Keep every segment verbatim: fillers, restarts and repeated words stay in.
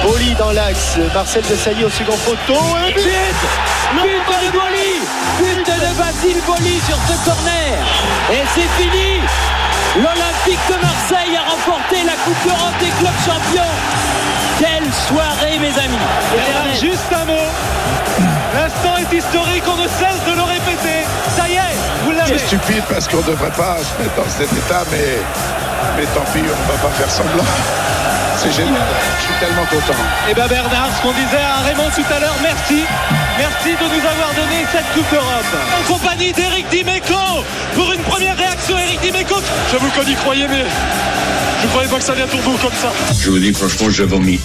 Boli dans l'axe, Marcel Desailly au second poteau. Et but, but, but de Boli, but de Basile Boli sur ce corner. Et c'est fini. L'Olympique de Marseille a remporté la Coupe d'Europe des clubs champions. Quelle soirée, mes amis. Et là, juste un mot. L'instant est historique, on ne cesse de le répéter. Ça y est, vous l'avez. C'est stupide parce qu'on ne devrait pas se mettre dans cet état, mais, mais tant pis, on ne va pas faire semblant. C'est génial, je suis tellement content. Et bien Bernard, ce qu'on disait à Raymond tout à l'heure, merci. Merci de nous avoir donné cette Coupe d'Europe. En compagnie d'Éric Dimeco, pour une première réaction, Éric Dimeco. J'avoue qu'on y croyait, mais je ne croyais pas que ça allait à tourner comme ça. Je vous dis franchement, je vomis.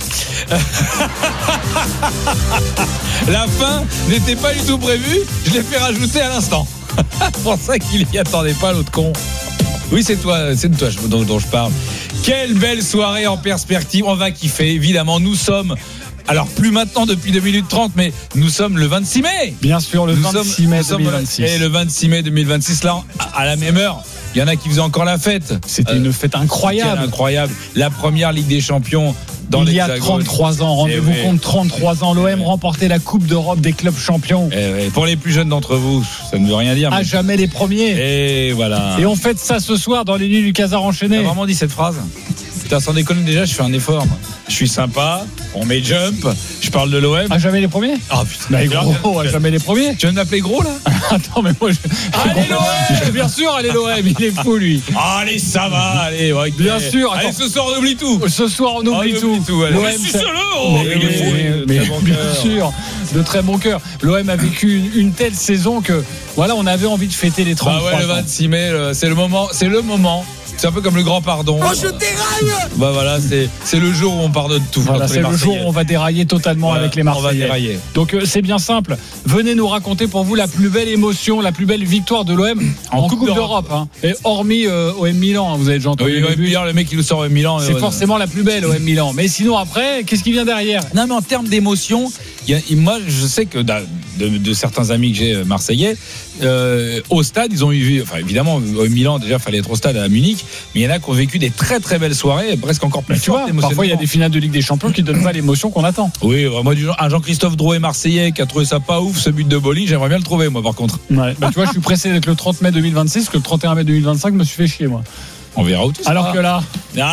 La fin n'était pas du tout prévue, je l'ai fait rajouter à l'instant. C'est pour ça qu'il n'y attendait pas, l'autre con. Oui, c'est toi, c'est de toi dont, dont je parle. Quelle belle soirée en perspective. On va kiffer, évidemment. Nous sommes, alors plus maintenant depuis deux minutes trente, mais nous sommes le vingt-six mai. Bien sûr, le nous vingt-six sommes, mai deux mille vingt-six. Et le vingt-six mai deux mille vingt-six, là, à la même heure, il y en a qui faisaient encore la fête. C'était euh, une fête incroyable. C'était incroyable. La première Ligue des Champions. Dans il y a trente-trois ans, rendez-vous oui. compte, trente-trois ans, l'O M remportait la Coupe d'Europe des clubs champions. Et pour les plus jeunes d'entre vous, ça ne veut rien dire. À mais... jamais les premiers. Et voilà. Et on fête ça ce soir dans les nuits du Casar enchaîné. T'as vraiment dit cette phrase ? Putain, sans déconner, déjà, je fais un effort. Moi. Je suis sympa, on met jump, je parle de l'O M. À jamais les premiers ? Ah putain, bah, gros, à jamais les premiers. Tu viens de m'appeler gros là ? Attends, mais moi je. Allez l'O M ! Bien sûr, allez l'O M, il est fou lui. Allez, ça va, allez, ouais, bien sûr. Allez, ce soir on oublie tout. Ce soir on oublie ah, tout. tout L'O M, c'est oh, mais, il est fou. Mais, mais, bon bien cœur. sûr, de très bon cœur. L'O M a vécu une, une telle saison que voilà, on avait envie de fêter les trente-trois bah ouais, le vingt-six mai, c'est le moment, c'est le moment. C'est un peu comme le grand pardon. Oh, je déraille. Bah voilà, c'est, c'est le jour où on pardonne tout. Voilà, c'est le jour où on va dérailler totalement voilà, avec les Marseillais. On va dérailler. Donc euh, c'est bien simple. Venez nous raconter pour vous la plus belle émotion, la plus belle victoire de l'O M en, en Coupe, Coupe d'Europe. d'Europe hein. Et hormis euh, O M Milan, hein, vous avez déjà entendu. Oui, le, Milan, le mec qui nous sort O M Milan. C'est euh, forcément la plus belle O M Milan. Mais sinon après, qu'est-ce qui vient derrière ? Non mais en termes d'émotion, y a, moi je sais que de, de, de certains amis que j'ai marseillais, euh, au stade ils ont eu, enfin évidemment O M Milan déjà fallait être au stade à Munich, mais il y en a qui ont vécu des très très belles soirées, presque encore plus fortes. Parfois il y a des finales de Ligue des Champions qui donnent pas l'émotion qu'on attend. Oui, moi du genre, un Jean-Christophe Drouet marseillais qui a trouvé ça pas ouf ce but de Boli, j'aimerais bien le trouver moi par contre. Ouais, bah, tu vois, je suis pressé d'être le trente mai deux mille vingt-six, que le trente et un mai deux mille vingt-cinq me suis fait chier moi. On verra où tout ça. Alors que là,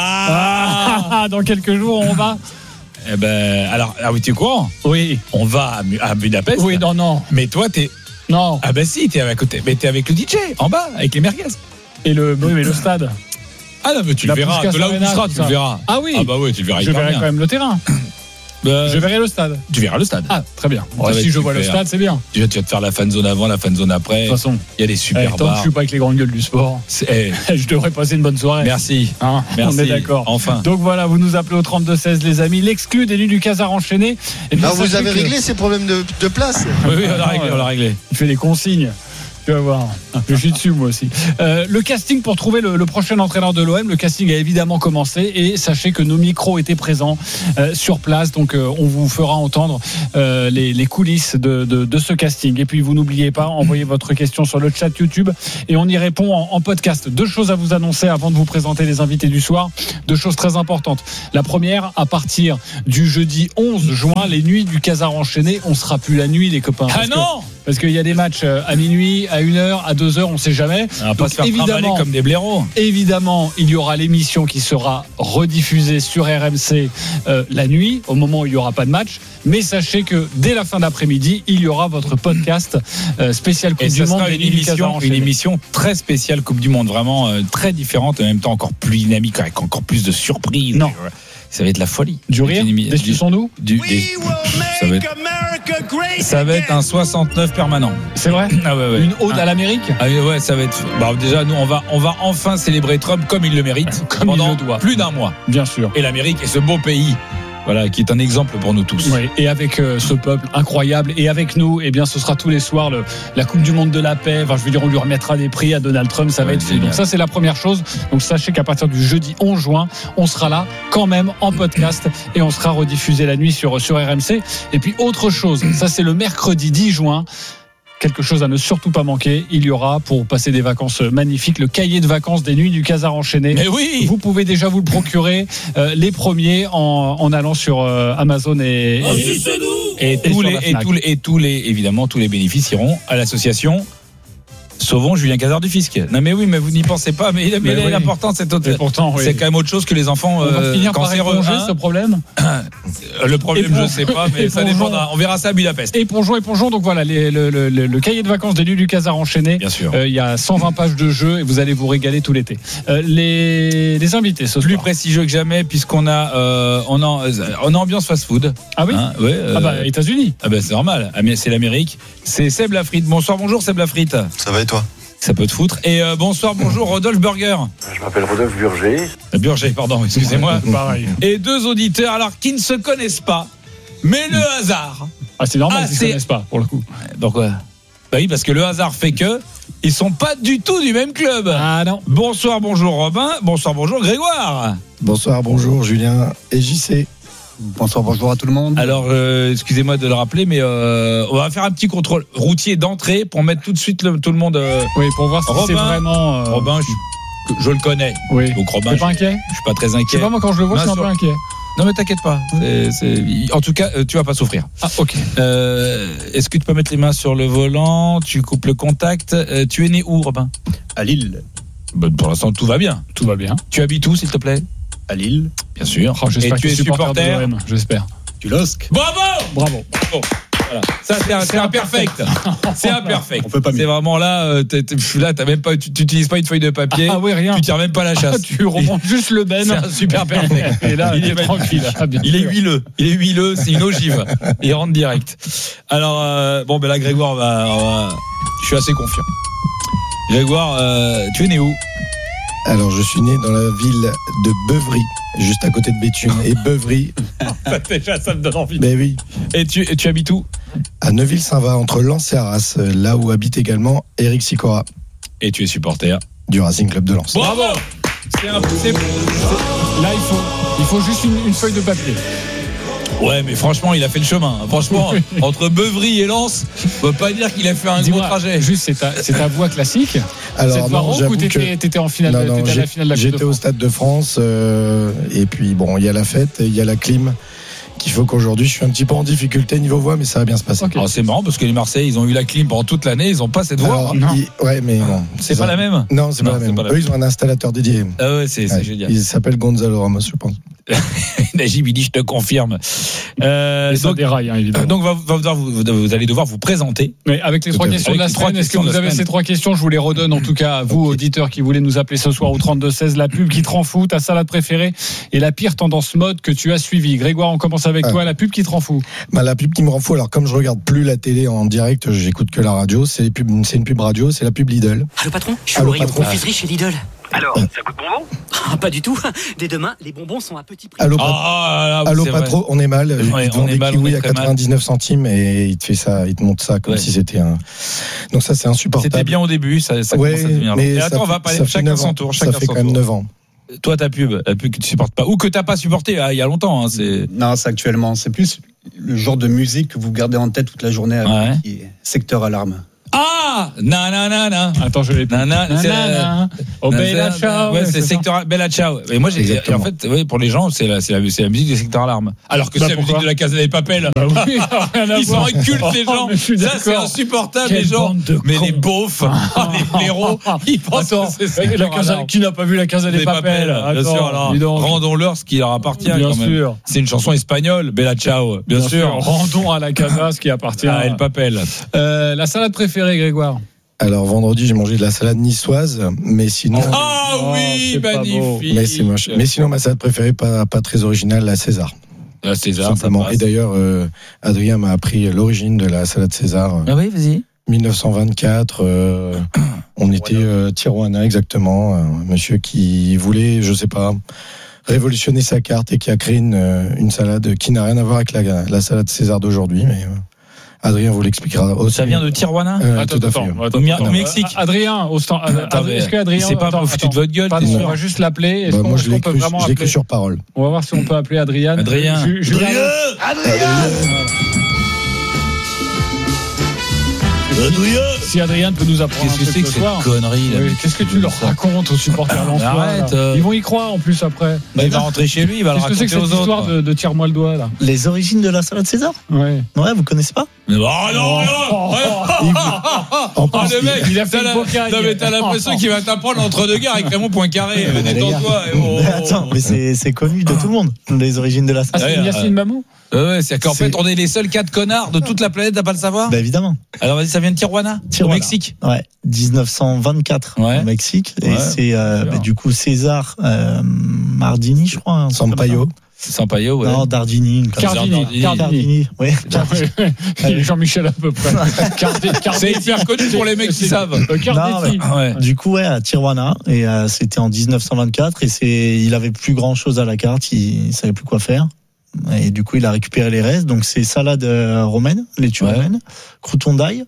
ah ah, dans quelques jours on va. Eh ben, alors, ah oui, tu es courant ? Oui. On va à, à Budapest. Oui, non, non. Mais toi, t'es. Non. Ah ben si, t'es à côté. Mais t'es avec le D J, en bas, avec les merguez. Et le, oui, mais le stade. Ah non, mais tu le verras. De là où tu seras, tu le verras. Ah oui. Ah bah oui, tu le verras. Je verrai bien. quand même le terrain. Euh, je verrai le stade. Tu verras le stade. Ah, très bien. Bon, si je super. vois le stade, c'est bien. Tu vas, tu vas te faire la fan zone avant, la fan zone après. De toute façon, il y a des super eh, tant bars. que je suis pas avec les grandes gueules du sport, eh. je devrais passer une bonne soirée. Merci. Hein, Merci. On est d'accord. Enfin. Donc voilà, vous nous appelez au trente-deux seize, les amis. L'exclu des nuits du Casar enchaîné. Et bien, vous avez réglé que... ces problèmes de, de place. Oui, oui, on l'a réglé. On l'a réglé. Il fait des consignes. Tu vas voir, je suis dessus moi aussi. Euh, le casting pour trouver le, le prochain entraîneur de l'O M, le casting a évidemment commencé et sachez que nos micros étaient présents euh, sur place, donc euh, on vous fera entendre euh, les, les coulisses de, de, de ce casting. Et puis vous n'oubliez pas, envoyez votre question sur le chat YouTube et on y répond en, en podcast. Deux choses à vous annoncer avant de vous présenter les invités du soir, deux choses très importantes. La première, à partir du jeudi onze juin, les nuits du Casar enchaîné, on sera plus la nuit les copains. Ah non que, Parce qu'il y a des matchs à minuit, à une heure, à deux heures, on ne sait jamais. On va pas Donc, se faire évidemment, comme des blaireaux. Évidemment, il y aura l'émission qui sera rediffusée sur R M C euh, la nuit, au moment où il n'y aura pas de match. Mais sachez que dès la fin d'après-midi, il y aura votre podcast euh, spécial Coupe et du Monde. Et une émission, une émission très spéciale Coupe du Monde, vraiment euh, très différente, et en même temps encore plus dynamique, avec encore plus de surprises. Non. Ça va être la folie. Du rire, des suçons-nous du, des... Ça va être... Ça va être un soixante-neuf permanent. C'est vrai. Ah ouais, ouais. Une ode ah. à l'Amérique. Ah ouais, ça va être. Bah déjà, nous, on va, on va enfin célébrer Trump comme il le mérite, comme pendant il le doit. Plus d'un mois. Bien sûr. Et l'Amérique est ce beau pays. Voilà, qui est un exemple pour nous tous. Oui, et avec euh, ce peuple incroyable, et avec nous, eh bien, ce sera tous les soirs le, la Coupe du Monde de la paix. Enfin, je veux dire, on lui remettra des prix à Donald Trump, ça ouais, va être fou. Donc ça, c'est la première chose. Donc sachez qu'à partir du jeudi onze juin, on sera là quand même en podcast et on sera rediffusé la nuit sur sur R M C. Et puis autre chose, ça c'est le mercredi dix juin. quelque chose à ne surtout pas manquer. Il y aura, pour passer des vacances magnifiques, le cahier de vacances des nuits du Casar enchaîné. Mais oui. Vous pouvez déjà vous le procurer euh, les premiers en, en allant sur euh, Amazon et, oh, et, et, et, tous les, et, tous les, et tous les évidemment tous les bénéfices iront à l'association Sauvons Julien Cazard du Fisc. Non mais oui, mais vous n'y pensez pas. Mais, mais, mais oui. L'important, c'est, autre... pourtant, oui. c'est quand même autre chose que les enfants on va finir euh, cancéreux. Par éponger, hein, ce problème. Le problème, Épon... je ne sais pas, mais ça dépendra. On verra ça à Budapest. Épongeons, épongeons. Donc voilà, les, le, le, le, le cahier de vacances des nuits du Casar enchaîné. Bien sûr. Euh, il y a cent vingt pages de jeu et vous allez vous régaler tout l'été. Euh, les, les invités, ce plus soir. prestigieux que jamais, puisqu'on a, euh, on a, on a ambiance fast-food. Ah oui. Hein, ouais, euh, ah bah États-Unis. Ah bah c'est normal. C'est l'Amérique. C'est Seb Lafrite. Bonsoir, bonjour Seb Lafrite. Ça va et toi? Ça peut te foutre. Et euh, bonsoir, bonjour Rodolphe Burger. Je m'appelle Rodolphe Burger. Burger, pardon, excusez-moi. Pareil. Et deux auditeurs, alors qui ne se connaissent pas, mais le hasard. Ah, c'est normal ah, qu'ils ne se connaissent pas, pour le coup. Pourquoi? Bah oui, parce que le hasard fait que ils sont pas du tout du même club. Ah non. Bonsoir, bonjour Robin. Bonsoir, bonjour Grégoire. Bonsoir, bonjour Julien et J C. Bonsoir, bonjour à tout le monde. Alors, euh, excusez-moi de le rappeler, mais euh, on va faire un petit contrôle routier d'entrée pour mettre tout de suite le, tout le monde. Euh, oui, pour voir si Robin, c'est vraiment. Euh... Robin, je, je le connais. Oui. Donc Robin, t'es je, pas inquiet? Je suis pas très inquiet. Je sais pas, moi quand je le vois, non, je suis un peu inquiet. Non mais t'inquiète pas. C'est, c'est... En tout cas, tu vas pas souffrir. Ah ok. Euh, est-ce que tu peux mettre les mains sur le volant? Tu coupes le contact. Euh, tu es né où, Robin? À Lille. Bon, pour l'instant, tout va bien. Tout va bien. Tu habites où, s'il te plaît? À Lille. Bien sûr. Oh, j'espère et tu que es supporter, supporter de l'O M, j'espère. Du L O S C. Bravo. Bravo. Bon. Voilà. Ça c'est un, c'est un perfect. C'est un perfect. On peut pas mieux. C'est vraiment là. Euh, t'es, t'es, là, t'as même pas. Tu n'utilises pas une feuille de papier. Ah oui, rien. Tu tires même pas la chasse. Ah, tu remontes juste le ben. C'est un super perfect. Et là, il est tranquille. Ah, il est huileux. Il est huileux. C'est une ogive. Il rentre direct. Alors euh, bon, ben là, Grégoire va. va je suis assez confiant. Grégoire, euh, tu es né où? Alors, je suis né dans la ville de Beuvry, juste à côté de Béthune. Et Beuvry. Déjà, ça me donne envie. Ben oui. Et tu, et tu habites où? À Neuville-Saint-Va, entre Lens et Arras, là où habite également Eric Sicora. Et tu es supporter du Racing Club de Lens. Bravo. C'est un, c'est, c'est... Là, il faut, il faut juste une, une feuille de papier. Ouais, mais franchement, il a fait le chemin. Franchement, oui. Entre Beuvry et Lens, on peut pas dire qu'il a fait un Dis-moi, gros trajet. Juste, c'est ta, c'est ta voix classique. Alors, cette non, voix ou t'étais, que... t'étais en finale, non, non, t'étais à la finale de la Coupe J'étais de au France. Stade de France, euh, et puis bon, il y a la fête, il y a la clim. Qu'il faut qu'aujourd'hui je suis un petit peu en difficulté niveau voix, mais ça va bien se passer. Okay. Alors c'est marrant parce que les Marseillais ils ont eu la clim pendant toute l'année, ils n'ont pas cette voix. Alors, non. Il, ouais, mais bon, c'est, c'est pas la même. Non, c'est non, pas la même. Pas la Eux même. Ils ont un installateur dédié. Ah ouais, c'est, c'est ouais, génial. Il s'appelle Gonzalo Ramos, je pense. Najib il dit je te confirme. Euh, donc, déraille, hein, évidemment. Donc va, va, va, vous, vous allez devoir vous présenter. Mais avec les trois questions de la semaine, est-ce que vous avez ces trois questions? Je vous les redonne en tout cas à vous, okay. Auditeurs qui voulez nous appeler ce soir au trente-deux seize. La pub qui te rend fou, ta salade préférée et la pire tendance mode que tu as suivie. Grégoire, on commence avec ah. toi. La pub qui te rend fou. Bah, la pub qui me rend fou, alors comme je regarde plus la télé en direct, j'écoute que la radio. C'est, pub, c'est une pub radio, c'est la pub Lidl. Allô patron, je suis au rayon confiserie chez Lidl. Alors, ça coûte bonbon? Ah, pas du tout. Dès demain, les bonbons sont à petit prix. Allô, oh, là, allô patron, on est mal. Ouais, il te vend des mal, kiwis à quatre-vingt-dix-neuf centimes et il te fait ça, il te montre ça comme ouais. si c'était un. Donc ça, c'est insupportable. C'était bien au début, ça, ça ouais, commence à devenir. Mais et ça attends, fait, on va parler chacun son tour. Ça fait quand même neuf ans. Toi, ta pub, la pub que tu supportes pas, ou que t'as pas supporté il y a longtemps. Hein, c'est... Non, c'est actuellement. C'est plus le genre de musique que vous gardez en tête toute la journée, avec ouais. qui est Secteur Alarme. Ah, nanana. Attends, je l'ai pas. Nanana. Oh, Bella Ciao. Ouais, c'est, c'est Secteur Bella Ciao. Et moi, j'ai, Exactement. en fait, ouais, pour les gens, c'est la, c'est la, c'est la musique des Secteurs Alarme. Alors que bah, c'est la musique de la Casa des Papel. Bah oui, ils sont incultes, les gens. Oh, ça, d'accord. C'est insupportable, Quelle les gens. Mais les beaufs, les héros, ils pensent Attends, que c'est la casa, qui n'a pas vu la Casa des, des Papel? Bien sûr, alors, rendons-leur ce qui leur appartient. Bien sûr. C'est une chanson espagnole, Bella Ciao. Bien sûr. Rendons à la Casa ce qui appartient à El Papel. La salade préférée, Grégoire? Alors vendredi j'ai mangé de la salade niçoise, mais sinon. Ah oh, oui, oh, magnifique. Mais c'est moche. Mais sinon ma salade préférée pas pas très originale, la César. La César. Simplement. Et d'ailleurs euh, Adrien m'a appris l'origine de la salade César. Ah oui, vas-y. dix-neuf cent vingt-quatre, euh, on était euh, Tijuana exactement, un monsieur qui voulait, je sais pas, révolutionner sa carte et qui a créé une une salade qui n'a rien à voir avec la la salade César d'aujourd'hui, mais. Euh, Adrien vous l'expliquera aussi. Ça vient de Tijuana euh, attends, tout à fait. Attends, attends, au Mexique. Adrien, au stand. Attends, est-ce que Adrien c'est pas foutu de votre gueule? Pardon, on va juste l'appeler. Est-ce bah, qu'on, moi, est-ce je l'ai qu'on cru, peut vraiment je l'ai appeler cru sur parole. On va voir si on peut appeler Adrien. Adrien. Ju- Julien. Adrien. Si Adrien peut nous apprendre Qu'est-ce que c'est que cette connerie là? Oui, qu'est-ce que tu leur racontes aux supporters lensois? Arrête. Euh... Ils vont y croire en plus après. Bah, il va rentrer chez lui, il va le raconter aux autres. Qu'est-ce que c'est que cette histoire de, de tire-moi le doigt là? Les origines de la salade César? Ouais. Ouais, vous connaissez pas? Oh non, non, non. Ah le mec, il a fait le bocaille. Non mais t'as l'impression qu'il va t'apprendre entre deux guerres avec Raymond Poincaré. Détends-toi. Mais attends, mais c'est, c'est connu de tout le monde, les origines de la salade. Ah, c'est Yacine Mamou? Ouais, c'est qu'en fait, on est les seuls quatre connards de toute la planète à pas le savoir. Bah évidemment. Alors vas-y, ça vient de Tijuana, Tijuana. Au Mexique. Ouais, dix-neuf cent vingt-quatre ouais. au Mexique. Et ouais. c'est euh, bah, du coup César euh, Mardini, je crois. Hein, Sampaio. Sampaio, ouais. Non, Dardini. Cardini. Cardini. Cardini. Ouais. Cardini. Jean-Michel à peu près. Cardini. C'est hyper connu pour les mecs qui savent. Cardini. Ouais. Du coup, ouais, à Tijuana. Et euh, c'était en dix-neuf cent vingt-quatre. Et c'est, il avait plus grand chose à la carte. Il, il savait plus quoi faire. Et du coup, il a récupéré les restes. Donc, c'est salade euh, romaine, laitue ouais. romaine, crouton d'ail.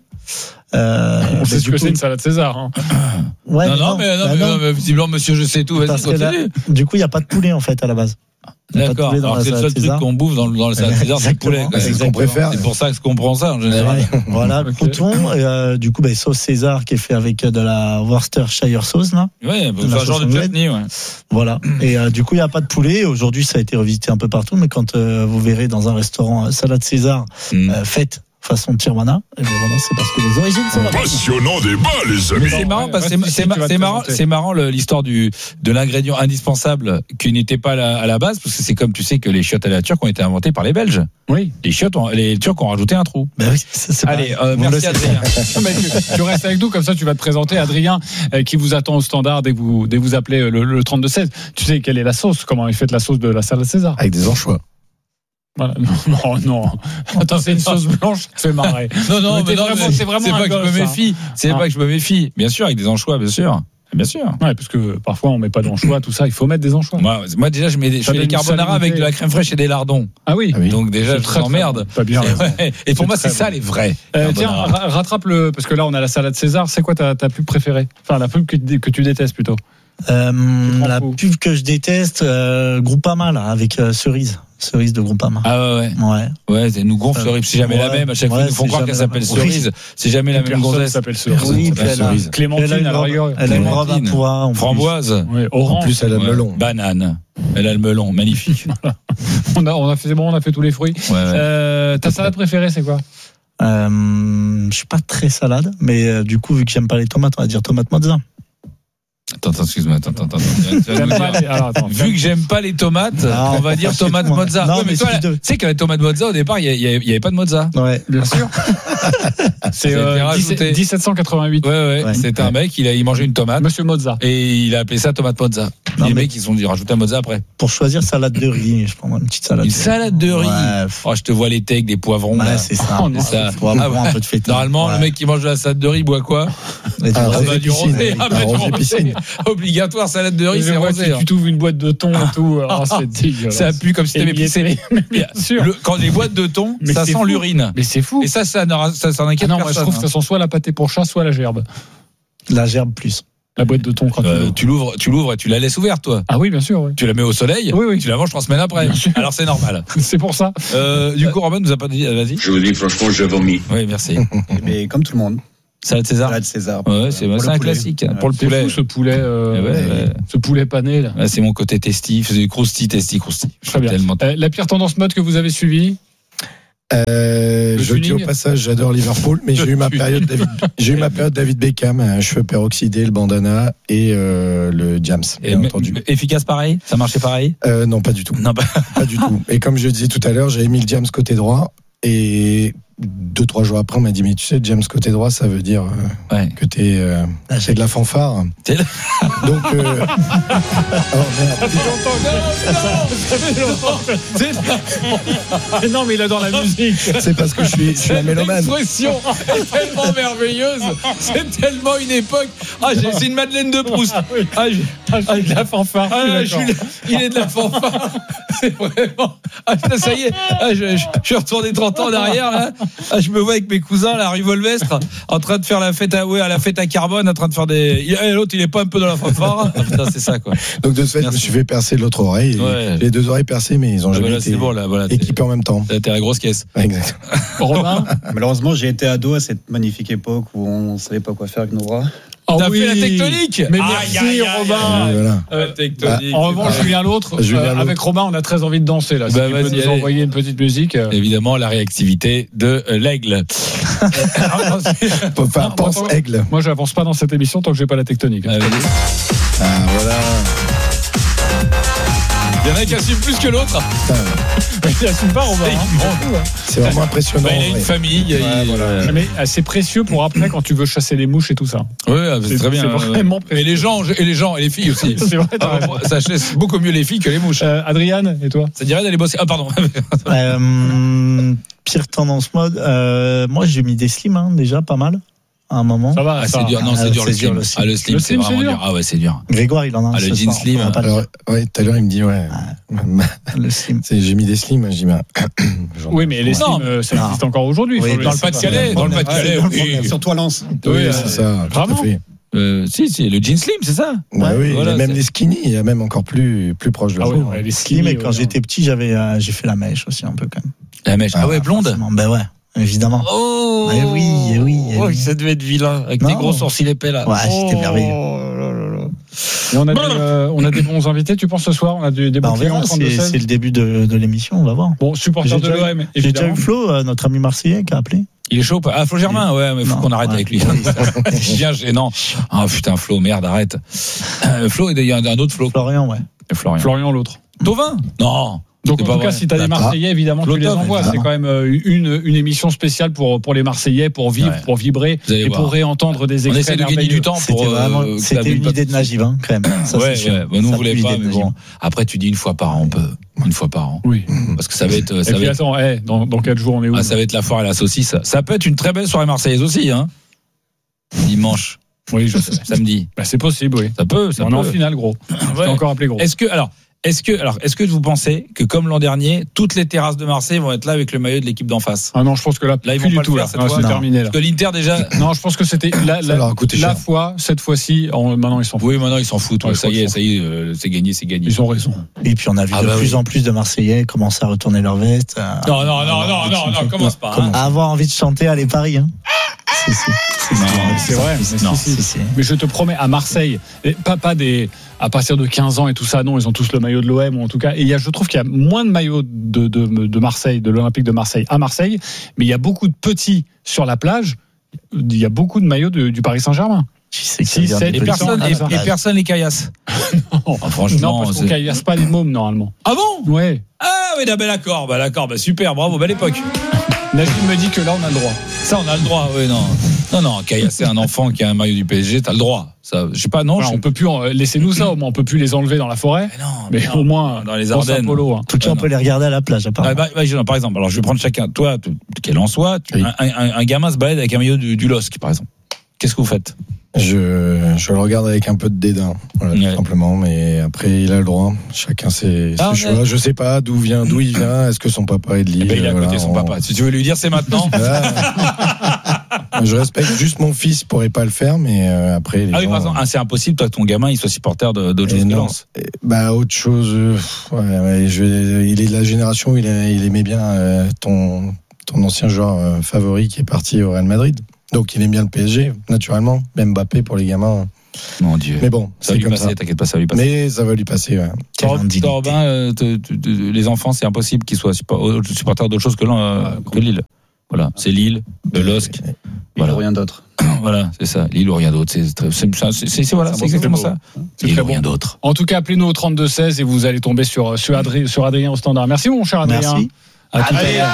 Euh, on sait ce que coup... c'est une salade César. Hein. Ouais, non, mais non, non, mais, non, bah mais, non. non, mais visiblement, monsieur, je sais tout. Vas-y, continue. Là, du coup, il n'y a pas de poulet en fait à la base. D'accord. Alors c'est le seul truc qu'on bouffe dans, dans le salade César, c'est le poulet. C'est ce qu'on préfère. C'est pour ça que je comprends ça en général. Ouais, voilà, le crouton. Et, euh, du coup, bah, sauce César qui est fait avec de la Worcestershire sauce là. Ouais, c'est un genre de chutney, ouais. Voilà. Et euh, du coup, il n'y a pas de poulet. Aujourd'hui, ça a été revisité un peu partout, mais quand euh, vous verrez dans un restaurant euh, salade César mm. euh, faite façon Tijuana, et bien voilà, c'est parce que les origines sont là. Passionnant débat, les amis. Mais c'est marrant parce que c'est, c'est, c'est marrant, c'est marrant l'histoire du de l'ingrédient indispensable qui n'était pas à la, à la base, parce que c'est comme tu sais que les chiottes à la turque ont été inventées par les Belges. Oui. Les chiottes, ont, les Turcs ont rajouté un trou. Ben oui, ça, c'est Allez, euh, merci Adrien. Non, mais tu, tu restes avec nous, comme ça tu vas te présenter Adrien, euh, qui vous attend au standard dès que vous dès que vous appelez le, le trente-deux seize. Tu sais quelle est la sauce, comment il fait la sauce de la salade César? Avec des anchois. Voilà. Non, non, non. Attends, c'est une sauce blanche, ça fait marrer. Non, non, mais, mais non, vraiment, mais c'est vraiment c'est pas que gosse, je me méfie. C'est ah. pas que je me méfie. Bien sûr, avec des anchois, bien sûr. Bien sûr. Ouais, parce que parfois on met pas d'anchois, tout ça, il faut mettre des anchois. Moi, moi déjà, je mets des, je fais des carbonara avec de la crème fraîche et des lardons. Ah oui. Ah oui. Donc déjà, je t'emmerde. Pas bien. Ouais. Et pour moi, c'est ça les vrais. Euh, tiens, rattrape le, parce que là, on a la salade César. C'est quoi ta, ta pub préférée? Enfin, la pub que, que tu détestes plutôt. Euh, la fou. pub que je déteste, euh, Groupama là, avec euh, cerise. Cerise de Groupama. Ah ouais, ouais. Ouais. Ouais, elle nous gonfle cerise. C'est jamais ouais, la même. À chaque fois, ouais, ils nous font croire qu'elle s'appelle cerise. C'est jamais la même gonzesse. s'appelle cerise. Oui, cerise. Clémentine, elle a une Elle a une robe à pois. Framboise. Orange. En plus, elle a le melon. Banane. Elle a le melon. Magnifique. on a, on a fait, c'est bon, on a fait tous les fruits. Ouais, ouais. Euh, ta salade préférée, c'est quoi? Euh, je suis pas très salade, mais euh, du coup, vu que j'aime pas les tomates, on va dire tomate mozza. Attends, attends, excuse-moi, attends, attends, attends. Alors, attends. Vu que j'aime pas les tomates, non, on va dire tomate mozza. Non, ouais, mais, mais toi, tu sais que la tomate mozza, au départ, il y, y, y avait pas de mozza. Ouais, bien sûr. C'est euh, dix-sept cent quatre-vingt-huit. Ouais, ouais. ouais. C'était ouais. un mec, il a, il mangeait une tomate. Monsieur Mozza. Et il a appelé ça tomate mozza. Non, les mecs, ils ont dit rajouter un mozza après. Pour choisir salade de riz, je prends une petite salade. Une de salade de riz. Ouais. Oh, je te vois les tecs, des poivrons. Ouais, c'est ça. Oh, c'est ça. Poivron, un peu de fête. Normalement, le mec qui mange de la salade de riz boit quoi? Du rosé. Obligatoire. Salade de riz, c'est rosé. Tu t'ouvres une boîte de thon et tout. Alors, c'est dégueulasse. Ça pue comme si t'avais pissé. Bien sûr. Le, quand les boîtes de thon, mais ça sent fou. L'urine. Mais c'est fou. Et ça, ça, ça, ça, ça n'inquiète ah non, personne. Moi, je trouve que ça sent soit la pâtée pour chat, soit la gerbe. La gerbe plus. La boîte de thon quand euh, tu l'ouvres, tu l'ouvres et tu la laisses ouverte, toi. Ah oui, bien sûr. Oui. Tu la mets au soleil. Oui, oui. Tu la manges trois semaines après. Alors c'est normal. C'est pour ça. Euh, du coup, Robin nous a pas dit. Vas-y. Je vous dis franchement, je vomis. Oui, merci. Mais comme tout le monde. Salade César. Salade César. Ouais, c'est, c'est un classique. Ouais. Pour le poulet. Fou, ce poulet, euh, ouais, ouais. ce poulet pané là. Ouais, c'est mon côté testi. C'est crousti, testi, crousti. Très bien. Euh, la pire tendance mode que vous avez suivie? Euh, je dis au passage, j'adore Liverpool, mais j'ai eu ma période David, j'ai eu ma période David Beckham, un cheveu peroxydé, le bandana et euh, le Jams. Et bien entendu. Efficace pareil, ça marchait pareil. Euh, non, pas du tout. Non, bah... pas du tout. Et comme je le disais tout à l'heure, j'avais mis le Jams côté droit et deux trois jours après, on m'a dit mais tu sais, James côté droit, ça veut dire euh, ouais. que t'es euh, c'est de la fanfare. C'est la... Donc. Euh... oh merde. Non, mais il adore la musique. C'est parce que je suis, je suis un mélomane. L'expression est tellement merveilleuse. C'est tellement une époque. Ah, j'ai, c'est une Madeleine de Proust. Ah, oui. ah, j'ai, ah, j'ai de la fanfare. Ah, je suis, il est de la fanfare. C'est vraiment. Ah, ça y est. Ah, je, je, je suis retourné trente ans en arrière là. Ah, je me vois avec mes cousins, la rue Volvestre, en train de faire la fête à, ouais, à la fête à Carbone, en train de faire des. Et l'autre, il est pas un peu dans la fanfare. Ah, putain, c'est ça, quoi. Donc, de ce fait, Merci. je me suis fait percer l'autre oreille. Ouais. Les deux oreilles percées, mais ils ont ah, jamais voilà, été bon, là, voilà, équipés en même temps. T'es la grosse caisse. Ouais, exactement. Romain, malheureusement, j'ai été ado à cette magnifique époque où on savait pas quoi faire avec nos bras. Oh T'as oui. fait la tectonique. Mais merci aïe, aïe, Robin. Aïe, voilà. euh, tectonique. En revanche, Julien l'autre. Euh, avec Robin, on a très envie de danser là. Si bah, tu peux nous allez. envoyer une petite musique. Évidemment, la réactivité de euh, l'aigle. Faut faire pense aigle. Moi, j'avance pas dans cette émission tant que j'ai pas la tectonique. Ah, ah voilà. Il y en a qui assument plus que l'autre. Il assume pas, Robin. Hein. C'est vraiment impressionnant. Bah, il a une famille. Il ouais, il... Voilà. Mais c'est précieux pour après quand tu veux chasser les mouches et tout ça. Oui, c'est, c'est très bien. C'est vraiment précieux. Et les gens, et les gens, et les filles aussi. C'est vrai. Ah, ça chasse beaucoup mieux les filles que les mouches. Euh, Adriane, et toi? Ça dirait d'aller bosser. Ah, pardon. euh, pire tendance mode. Euh, moi, j'ai mis des slims hein, déjà, pas mal. À un moment. Ça va, ah, ça c'est dur. Non, c'est ah, dur, c'est le, dur slim. le slim. Ah, le slim, le c'est, c'est vraiment dur. dur. Ah ouais, c'est dur. Grégoire, il en a un. Ah, le jean slim. Alors, ouais, tout à l'heure, il me dit, ouais. Le slim. C'est, j'ai mis des slims, j'ai mis un... Oui, mais les slims, euh, ça existe encore aujourd'hui. Oui, dans le Pas-de-Calais, dans le Pas-de-Calais. Surtout à Lens. Oui, c'est ça. Vraiment? Euh, si, si, le jean slim, c'est ça. Ouais, ouais, oui, voilà, même c'est... les skinny, il y a même encore plus, plus proche de ah ça. Oui, ouais, les skinny, mais quand ouais, j'étais petit, j'avais, euh, j'ai fait la mèche aussi un peu quand même. La mèche, ah, ah ouais, blonde. Ben ouais. Évidemment. Oh, eh oui, eh oui, eh oh, oui. Ça devait être vilain avec non. tes gros sourcils épais là. Ouais, c'était oh, merveilleux. Là, là, là. Et on a, des, euh, on a des bons invités, tu penses ce soir? On a des, des bah, bons clients. C'est, c'est le début de, de l'émission, on va voir. Bon, supporter de l'O M. J'ai déjà eu Flo, euh, notre ami marseillais, qui a appelé. Il est chaud. Ah, Flo Germain, ouais, mais faut non, qu'on arrête ouais. avec lui. C'est bien gênant. Ah, putain, Flo, merde, arrête. Euh, Flo, il y a un autre Flo. Florian, ouais. Et Florian. Florian, l'autre. Tovin? Non. Donc en tout cas, si tu as des Marseillais, évidemment, tu les envoies. C'est quand même une, une émission spéciale pour, pour les Marseillais, pour vivre, ouais. pour vibrer et voir. Pour réentendre des extraits. On essaie de gagner du temps pour. C'était, vraiment, euh, c'était une idée de Nagiv, hein, quand même. Ça, ouais, ouais. Bah, nous, on voulait pas, mais bon. Après, tu dis une fois par an, on peut. Une fois par an. Oui. Parce que ça va être. Ça et va puis être... attends, hey, dans, dans quatre jours, on est où? Ah, ça va être la foire et la saucisse. Ça peut être une très belle soirée marseillaise aussi, hein. Dimanche. Oui, je sais. Samedi. Bah, c'est possible, oui. Ça peut. Ça on peut. est en finale, gros. Ouais. encore appelé gros. Est-ce que, alors. Est-ce que, alors, est-ce que vous pensez que comme l'an dernier, toutes les terrasses de Marseille vont être là avec le maillot de l'équipe d'en face? Ah non, je pense que là, là ils plus vont du tout là. Non, c'est terminé là. Parce que l'Inter déjà. Non, je pense que c'était la, la, la fois, cette fois-ci. En, maintenant ils s'en foutent. Oui, maintenant ils s'en foutent. Ouais, ça y est, ça y est, euh, c'est gagné, c'est gagné. Ils ont raison. Et puis on a vu ah, de bah plus oui. en plus de Marseillais commencer à retourner leur veste. À... Non, non, non, non, non, non, commence pas. Hein. À avoir envie de chanter à les Paris. Hein. Si, si. C'est, non, c'est vrai. Mais, non, si, si. Si, si. Mais je te promets, à Marseille, pas, pas des, à partir de quinze ans et tout ça, non, ils ont tous le maillot de l'O M, ou en tout cas. Et il y a, je trouve qu'il y a moins de maillots de, de, de Marseille, de l'Olympique de Marseille à Marseille, mais il y a beaucoup de petits sur la plage. Il y a beaucoup de maillots de, du Paris Saint-Germain. six, sept, et personne, et, et personne les caillasse. Non, ah, franchement, non, parce qu'on caillasse pas les mômes normalement. Ah bon? Ouais. Ah oui, d'accord, bah d'accord, bah super, bravo, belle époque. Najib me dit que là on a le droit. Ça on a le droit, oui non. Non non, caillasser un enfant qui a un maillot du P S G, t'as le droit. Ça, je sais pas, non. Voilà, je... on peut plus en... laissez-nous ça, au moins on peut plus les enlever dans la forêt. Mais, non, mais, mais non, au moins dans les Ardennes. Polo, hein. Tout le temps on peut les regarder à la plage. Ah, bah, bah, par exemple, alors je vais prendre chacun. Toi, quel en soit, tu... oui. un, un, un gamin se balade avec un maillot du, du L O S C par exemple. Qu'est-ce que vous faites? Je, je le regarde avec un peu de dédain, voilà, ouais. tout simplement, mais après il a le droit. Chacun ses, ah, ses choix. Mais... Je sais pas d'où vient, d'où il vient. Est-ce que son papa est de Lille? Eh ben, il est à côté voilà, son on... papa. Si tu veux lui dire, c'est maintenant. Je respecte juste mon fils, il pourrait pas le faire, mais euh, après. Les ah oui, gens, par exemple, ah, c'est impossible, toi, ton gamin, il soit supporter de, d'autre chose que Lens. Bah autre chose. Euh, ouais, ouais, je, il est de la génération où il, a, il aimait bien euh, ton ton ancien joueur euh, favori qui est parti au Real Madrid. Donc il aime bien le P S G, naturellement. Même Mbappé pour les gamins. Mon Dieu. Mais bon, ça va lui passer, ça. T'inquiète pas, ça va lui passer. Mais ça va lui passer, ouais. Toi, Robin, euh, te, te, te, les enfants, c'est impossible qu'ils soient supporters d'autre chose que, euh, que Lille. Voilà, c'est Lille, le L O S C. Voilà. Ou rien d'autre. Voilà, c'est ça. Lille ou rien d'autre. C'est, c'est, c'est, c'est, c'est, voilà, c'est, c'est exactement ça. C'est Lille ou rien d'autre. En tout cas, appelez-nous au trente-deux seize et vous allez tomber sur, sur, Adrien, sur Adrien au standard. Merci, mon cher Adrien. Merci. À tout à l'heure.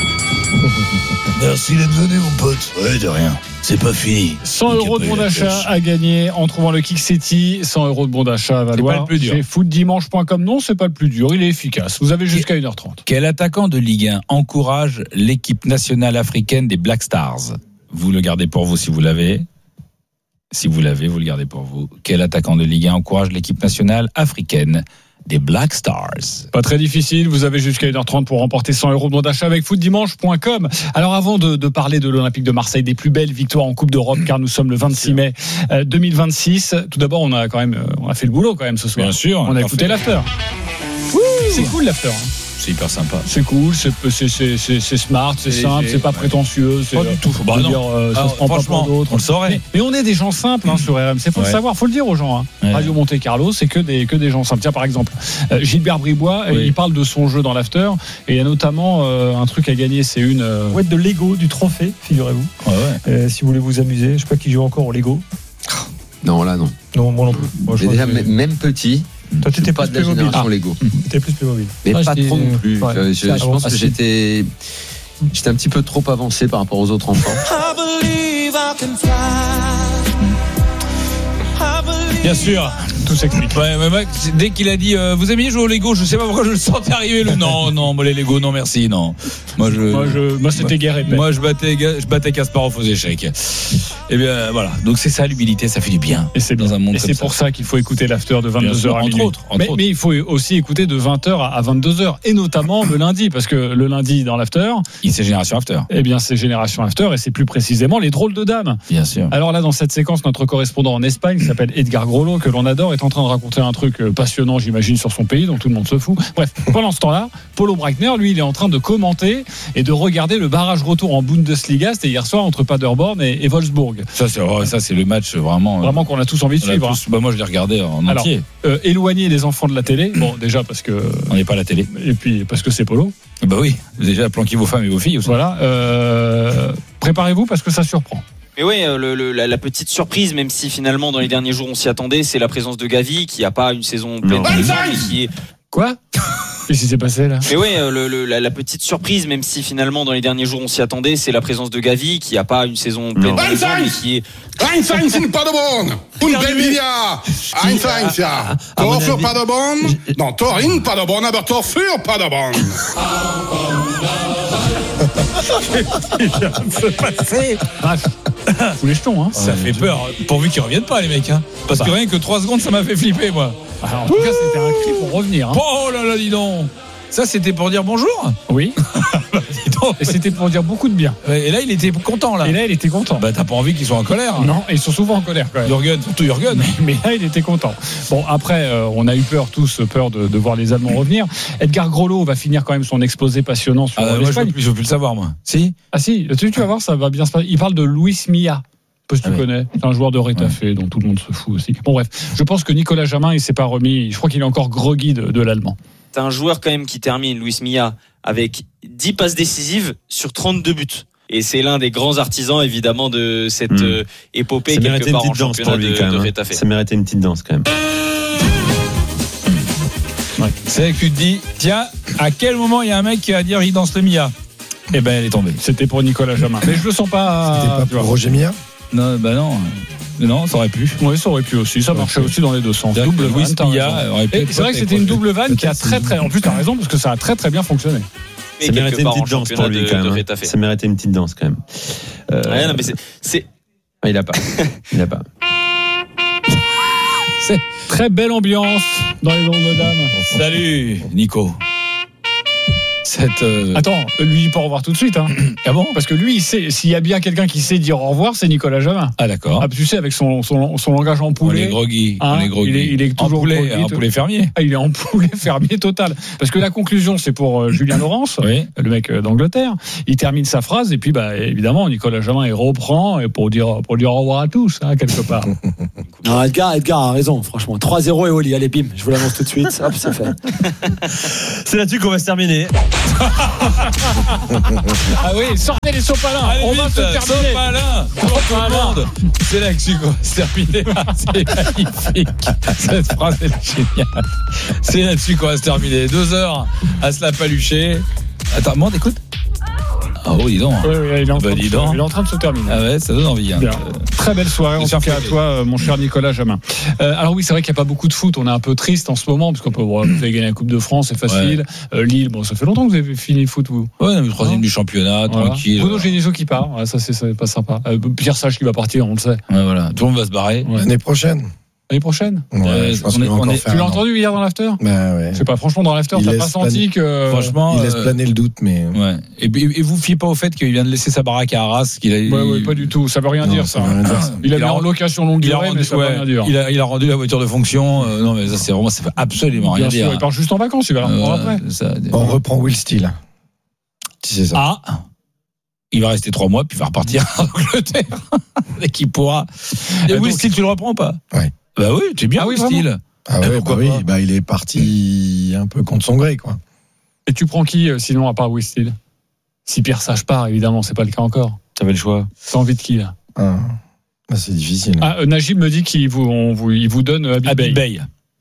Merci d'être venu, mon pote. Ouais, de rien. C'est pas fini. cent euros de bon d'achat à gagner en trouvant le Kiksetti. cent euros de bon d'achat à valoir. C'est pas le plus dur. Chez foot dimanche point com. Non, c'est pas le plus dur. Il est efficace. Vous avez jusqu'à une heure trente. Quel attaquant de Ligue un encourage l'équipe nationale africaine des Black Stars? Vous le gardez pour vous si vous l'avez. Si vous l'avez, vous le gardez pour vous. Quel attaquant de Ligue un encourage l'équipe nationale africaine des Black Stars. Pas très difficile, vous avez jusqu'à une heure trente pour remporter cent euros de bon d'achat avec foot dimanche point com. Alors avant de, de parler de l'Olympique de Marseille, des plus belles victoires en Coupe d'Europe, car nous sommes le vingt-six mai deux mille vingt-six, tout d'abord on a quand même on a fait le boulot quand même ce soir. Bien sûr. On a écouté l'after. C'est cool l'after. C'est hyper sympa. C'est cool, c'est, c'est, c'est, c'est, c'est smart, c'est simple, c'est pas prétentieux. C'est, pas du tout. Bah non. Dire, euh, ça Alors, se prend pas pour d'autres. On le saurait. Mais, mais on est des gens simples hein, sur R M C. Faut ouais. le savoir, faut le dire aux gens. Hein. Ouais. Radio Monte Carlo, c'est que des que des gens simples. Tiens, par exemple, euh, Gilbert Bribois, oui. il parle de son jeu dans l'after, et il y a notamment euh, un truc à gagner, c'est une euh... ouais, de Lego, du trophée, figurez-vous. Ouais, ouais. Euh, si vous voulez vous amuser, je sais pas qui joue encore au Lego. Non, là non. Non, moi non plus. Moi, mais déjà, que... même petit. Toi, tu étais pas plus de la génération ah. Lego. Tu étais plus mobile. Mais ah, pas trop non plus. Ouais. Je, je, je pense que j'étais, j'étais un petit peu trop avancé par rapport aux autres enfants. Bien sûr, tout s'explique. Ouais, mais mec, dès qu'il a dit euh, vous aimez jouer au Lego, je sais pas pourquoi je le sentais arriver le non, non, moi les Lego, non merci, non. Moi je, moi, je, moi c'était guerre épais. Moi je battais, je battais Kasparov aux échecs. Et bien voilà, donc c'est ça l'humilité, ça fait du bien. Et c'est dans un monde. Et c'est ça. pour ça qu'il faut écouter l'after de vingt-deux heures à entre minuit. autres, entre mais, autres. mais il faut aussi écouter de vingt heures à vingt-deux heures, et notamment le lundi, parce que le lundi dans l'after, il c'est Génération After. Eh bien c'est Génération After, et c'est plus précisément les drôles de dames. Bien sûr. Alors là dans cette séquence, notre correspondant en Espagne, qui s'appelle Edgar Grollo, que l'on adore, est en train de raconter un truc passionnant, j'imagine, sur son pays, dont tout le monde se fout. Bref, pendant ce temps-là, Polo Breitner, lui, il est en train de commenter et de regarder le barrage retour en Bundesliga. C'était hier soir entre Paderborn et, et Wolfsburg. Ça, c'est, oh, ça, c'est le match vraiment. Vraiment qu'on a tous envie de suivre. Tous, bah moi, je l'ai regardé en Alors, entier. Euh, éloigner les enfants de la télé. Bon, déjà parce que on n'est pas à la télé. Et puis parce que c'est Polo. Bah oui. Déjà planquez vos femmes et vos filles aussi. Voilà. Euh, préparez-vous parce que ça surprend. Mais oui, le, le, la, la petite surprise, même si finalement dans les derniers jours on s'y attendait, c'est la présence de Gavi qui n'a pas une saison pleine de raisons, mais qui est quoi? Qu'est-ce qui s'est passé là? Mais oui, le, le, la, la petite surprise, même si finalement dans les derniers jours on s'y attendait, c'est la présence de Gavi qui n'a pas une saison pleine de raisons, mais qui est Einstein in Paderborn und Belvia Einstein ja Tor für Paderborn non Tor in Paderborn aber Tor für Paderborn. Se passer. Tous les jetons, hein. Ça fait peur. Pourvu qu'ils reviennent pas, les mecs, hein. Parce que rien que trois secondes, ça m'a fait flipper, moi. Alors, en tout cas, c'était un cri pour revenir. Hein. Oh là là, dis donc. Ça, c'était pour dire bonjour? Oui. Et c'était pour dire beaucoup de bien. Et là, il était content, là. Et là, il était content. Bah, t'as pas envie qu'ils soient en colère? Non, ils sont souvent en colère, quand même. Jürgen, surtout Jürgen. Mais, mais là, il était content. Bon, après, euh, on a eu peur, tous, peur de, de voir les Allemands revenir. Edgar Grollo va finir quand même son exposé passionnant sur ah, l'Espagne. Moi, je veux, plus, je veux plus le savoir, moi. Si? Ah, si. Tu, tu vas voir, ça va bien se passer. Il parle de Luis Milla. Parce que tu ah oui. connais, c'est un joueur de Retafe ouais. dont tout le monde se fout aussi. Bon bref, je pense que Nicolas Jamin il s'est pas remis, je crois qu'il est encore groggy de, de l'allemand. C'est un joueur quand même qui termine, Luis Milla, avec dix passes décisives sur trente-deux buts. Et c'est l'un des grands artisans évidemment de cette mmh. euh, épopée ça quelque part en danse championnat lui, de, quand même, de Retafe. Ça méritait une petite danse quand même. Ouais. C'est vrai que tu te dis, tiens, à quel moment il y a un mec qui va dire il danse le Milla? Eh ben elle est tombée. C'était pour Nicolas Jamin. Mais je le sens pas. C'était pas pour Roger Milla? Non, bah non. Non, ça aurait pu. Oui, ça aurait pu aussi. Ça marchait okay. aussi dans les deux sens. Double vanne. C'est vrai que c'était une double vanne qui a très très. En plus, t'as raison parce que ça a très très bien fonctionné. Ça méritait une petite danse pour lui quand même. Ça méritait une petite danse quand même. Euh... Ouais, non, mais c'est. c'est... Ah, il a pas. Il a pas. C'est très belle ambiance dans les ondes de dames. Salut, Nico. Cette euh... Attends, lui il peut au revoir tout de suite hein. Ah bon? Parce que lui il sait, s'il y a bien quelqu'un qui sait dire au revoir, c'est Nicolas Jamin. Ah d'accord. Ah, tu sais avec son, son, son langage en poulet. On est groggy. Hein, on est groggy. Il est, il est toujours en poulet, groggy, en poulet fermier. Ah, il est en poulet fermier total. Parce que la conclusion c'est pour euh, Julien Laurence, oui. le mec euh, d'Angleterre. Il termine sa phrase et puis bah évidemment Nicolas Jamin il reprend et pour dire pour dire au revoir à tous hein, quelque part. Non, Edgar, Edgar a raison franchement. trois zéro et Oli, allez bim, je vous l'annonce tout de suite. Hop, c'est fait. C'est là-dessus qu'on va se terminer. Ah oui, sortez les sopalins. Allez, on vite, va se terminer. Sopalin pour tout le monde. C'est là-dessus qu'on va se terminer. C'est magnifique. Cette phrase est géniale. C'est là-dessus qu'on va se terminer. Deux heures à se la palucher. Attends, monde, écoute. Ah oh, dis donc. Oui, oui, il est en train, bah, de, dis se, donc. il est en train de se terminer. Ah ouais, ça donne envie. Hein. Très belle soirée en tout cas à toi, mon cher Nicolas Jamin. Euh, alors oui, c'est vrai qu'il n'y a pas beaucoup de foot. On est un peu triste en ce moment parce qu'on peut bon, vous avez gagné la Coupe de France, c'est facile. Ouais. Euh, Lille, bon, ça fait longtemps que vous avez fini le foot, vous. Ouais, le troisième du championnat, voilà. Tranquille. Bruno Genesio qui part, ouais, ça c'est, c'est pas sympa. Euh, Pierre Sage qui va partir, on le sait. Ouais, voilà. Tout le monde va se barrer. Ouais. L'année prochaine. L'année prochaine ouais, euh, je pense on est, on est, Tu l'as entendu hier dans l'after? Bah ouais. Je sais pas, franchement, dans l'after, Il t'as laisse pas senti planer- que. Franchement, Il laisse euh, planer le doute, mais. Ouais. Et, et, et vous fiez pas au fait qu'il vient de laisser sa baraque à Arras, qu'il a. Ouais, ouais, pas du tout. Ça veut rien Non, dire, ça ça. veut rien dire, ça. Il a Il mis a en rendu- location longue Il a durée, rendu, mais ça veut ouais, rien dire. il a, il a rendu la voiture de fonction. Euh, non, mais ça, c'est vraiment, ça fait absolument rien Bien sûr, dire. il part juste en vacances, il va la reprendre Euh, après. ça- On reprend Will Steele. Si c'est ça. Ah, il va rester trois mois, puis il va repartir en Angleterre. Dès qu'il pourra. Et Euh, Will donc- Steele, tu le reprends ou pas? Ouais. Bah oui, tu es bien, Ah oui, Will Steele. Ah Eh, ouais, pourquoi bah oui, pas bah il est parti un peu contre son gré, quoi. Et tu prends qui, euh, sinon, à part Will Steele? Si Pierre Sage part, évidemment, c'est pas le cas encore. T'avais le choix. T'as envie de qui, là? Ah, bah, c'est difficile. Ah, euh, Najib me dit qu'il vous, on vous, il vous donne euh, Habib Habib Bey. Bey.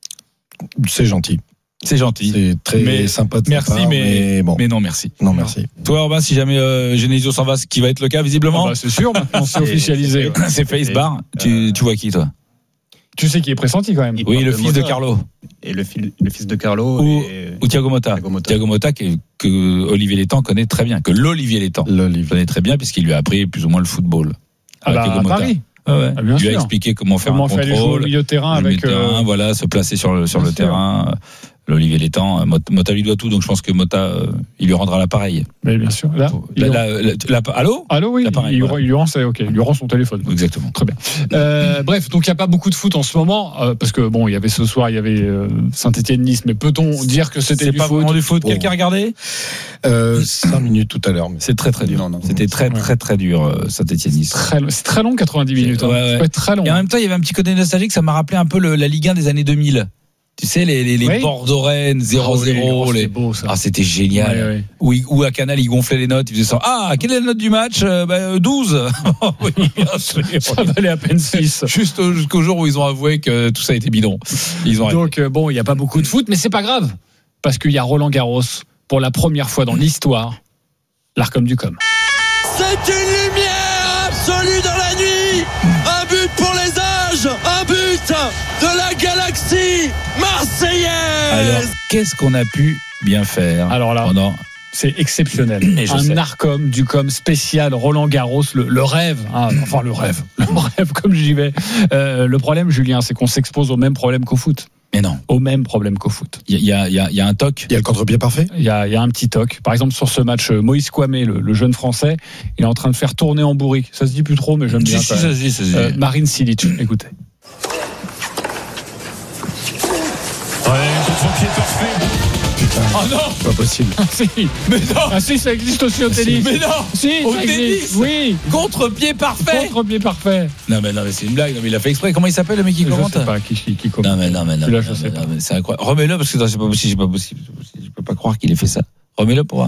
C'est gentil. C'est gentil. C'est très Mais- sympa de Merci, sa part, mais, bon. mais non, merci. Non, merci. Toi, Urbain, si jamais euh, Genesio s'en va, ce qui va être le cas, visiblement. Ah bah, c'est sûr, maintenant, c'est officialisé. ouais. C'est Face Bar. Tu, tu vois qui, toi? Tu sais qui est pressenti, quand même. Il Oui, porte le le fils de moteur. Carlo. Et le, fil- le fils de Carlo. Ou, et... ou Thiago Motta. Thiago Motta. Thiago Motta, que, que Olivier Létang connaît très bien, que l'Olivier Létang connaît très bien, puisqu'il lui a appris plus ou moins le football. Ah bah, Thiago à Motta. Paris. Ah ouais. Ah, bien il lui a sûr. expliqué comment faire Comment un faire les joueurs au contrôle, milieu de terrain le avec. milieu de terrain, euh, voilà, se placer sur le sur bien le sûr. terrain. Euh, L'Olivier Létang, euh, Mot- Motta lui doit tout, donc je pense que Motta, euh, il lui rendra l'appareil. Mais bien sûr. Là, il Là, rend- là, là, là, allô Allô, oui, l'appareil, il, voilà. il lui rend, c'est- ok, il lui rend son téléphone. Exactement. Très bien. Euh, bref, donc il n'y a pas beaucoup de foot en ce moment, euh, parce que bon, il y avait ce soir, il y avait euh, Saint-Étienne-Nice, mais peut-on dire que c'était C'est du pas foot vraiment du foot. Bon. Quelqu'un a regardé? Euh, cinq minutes tout à l'heure. mais- C'est très très dur. Non, non, non. C'était très très très dur, euh, Saint-Étienne-Nice. Très, c'est très long, quatre-vingt-dix minutes. hein. Ouais, ouais. Ça peut être très long. Et en même temps, il y avait un petit côté nostalgique, ça m'a rappelé un peu le- la Ligue un des années deux mille. Tu sais, les, les, les Oui. Bordeaux-Rennes, zéro zéro. Ah oui, les... c'est beau, ça. Ah, c'était génial. Ouais, ouais. Où, il- où à Canal, ils gonflaient les notes, ils faisaient ça. Ah, quelle est la note du match? Euh, bah, euh, douze. Oui, bien sûr. Ça valait à peine six. Juste au- jusqu'au jour où ils ont avoué que tout ça était bidon. Ils ont arrêté. Donc euh, bon, il n'y a pas beaucoup de foot, mais c'est pas grave, parce qu'il y a Roland Garros pour la première fois dans l'histoire, l'Arcom du Com. C'est une lumière absolue dans la nuit. Un but pour les âges, un but de la galaxie marseillaise. Alors, qu'est-ce qu'on a pu bien faire? Alors là, pendant... c'est exceptionnel. Et je Un sais. Arcom du Com spécial Roland Garros, le, le rêve, hein, enfin le rêve, le rêve comme j'y vais. Euh, le problème, Julien, c'est qu'on s'expose au même problème qu'au foot. Mais non. Au même problème qu'au foot. Il y a, il y, a, il y a un toc. Il y a le contre-pied parfait. Il y, a, il y a un petit toc. Par exemple, sur ce match, euh, Moïse Kouamé, le, le jeune français, il est en train de faire tourner en bourrique. Ça se dit plus trop, mais j'aime bien. Si, si, quand ça même. se dit, ça se dit. Euh, Marine Silic, écoutez. Oh non! Pas possible. Ah si, Mais non! ah si, ça existe aussi au tennis. Mais non! Si, Au ça tennis existe. Oui. Contre-pied parfait! Contre-pied parfait. Non mais non mais c'est une blague, non, mais il a fait exprès. Comment il s'appelle le mec qui Je commente? sais pas qui, qui, qui commente. Non mais non mais non, Celui-là, mais je non, sais mais pas. non, mais c'est incroyable. Remets-le parce que non, c'est pas possible, c'est pas possible, c'est pas possible. Je peux pas croire qu'il ait fait ça. Remets-le pour voir.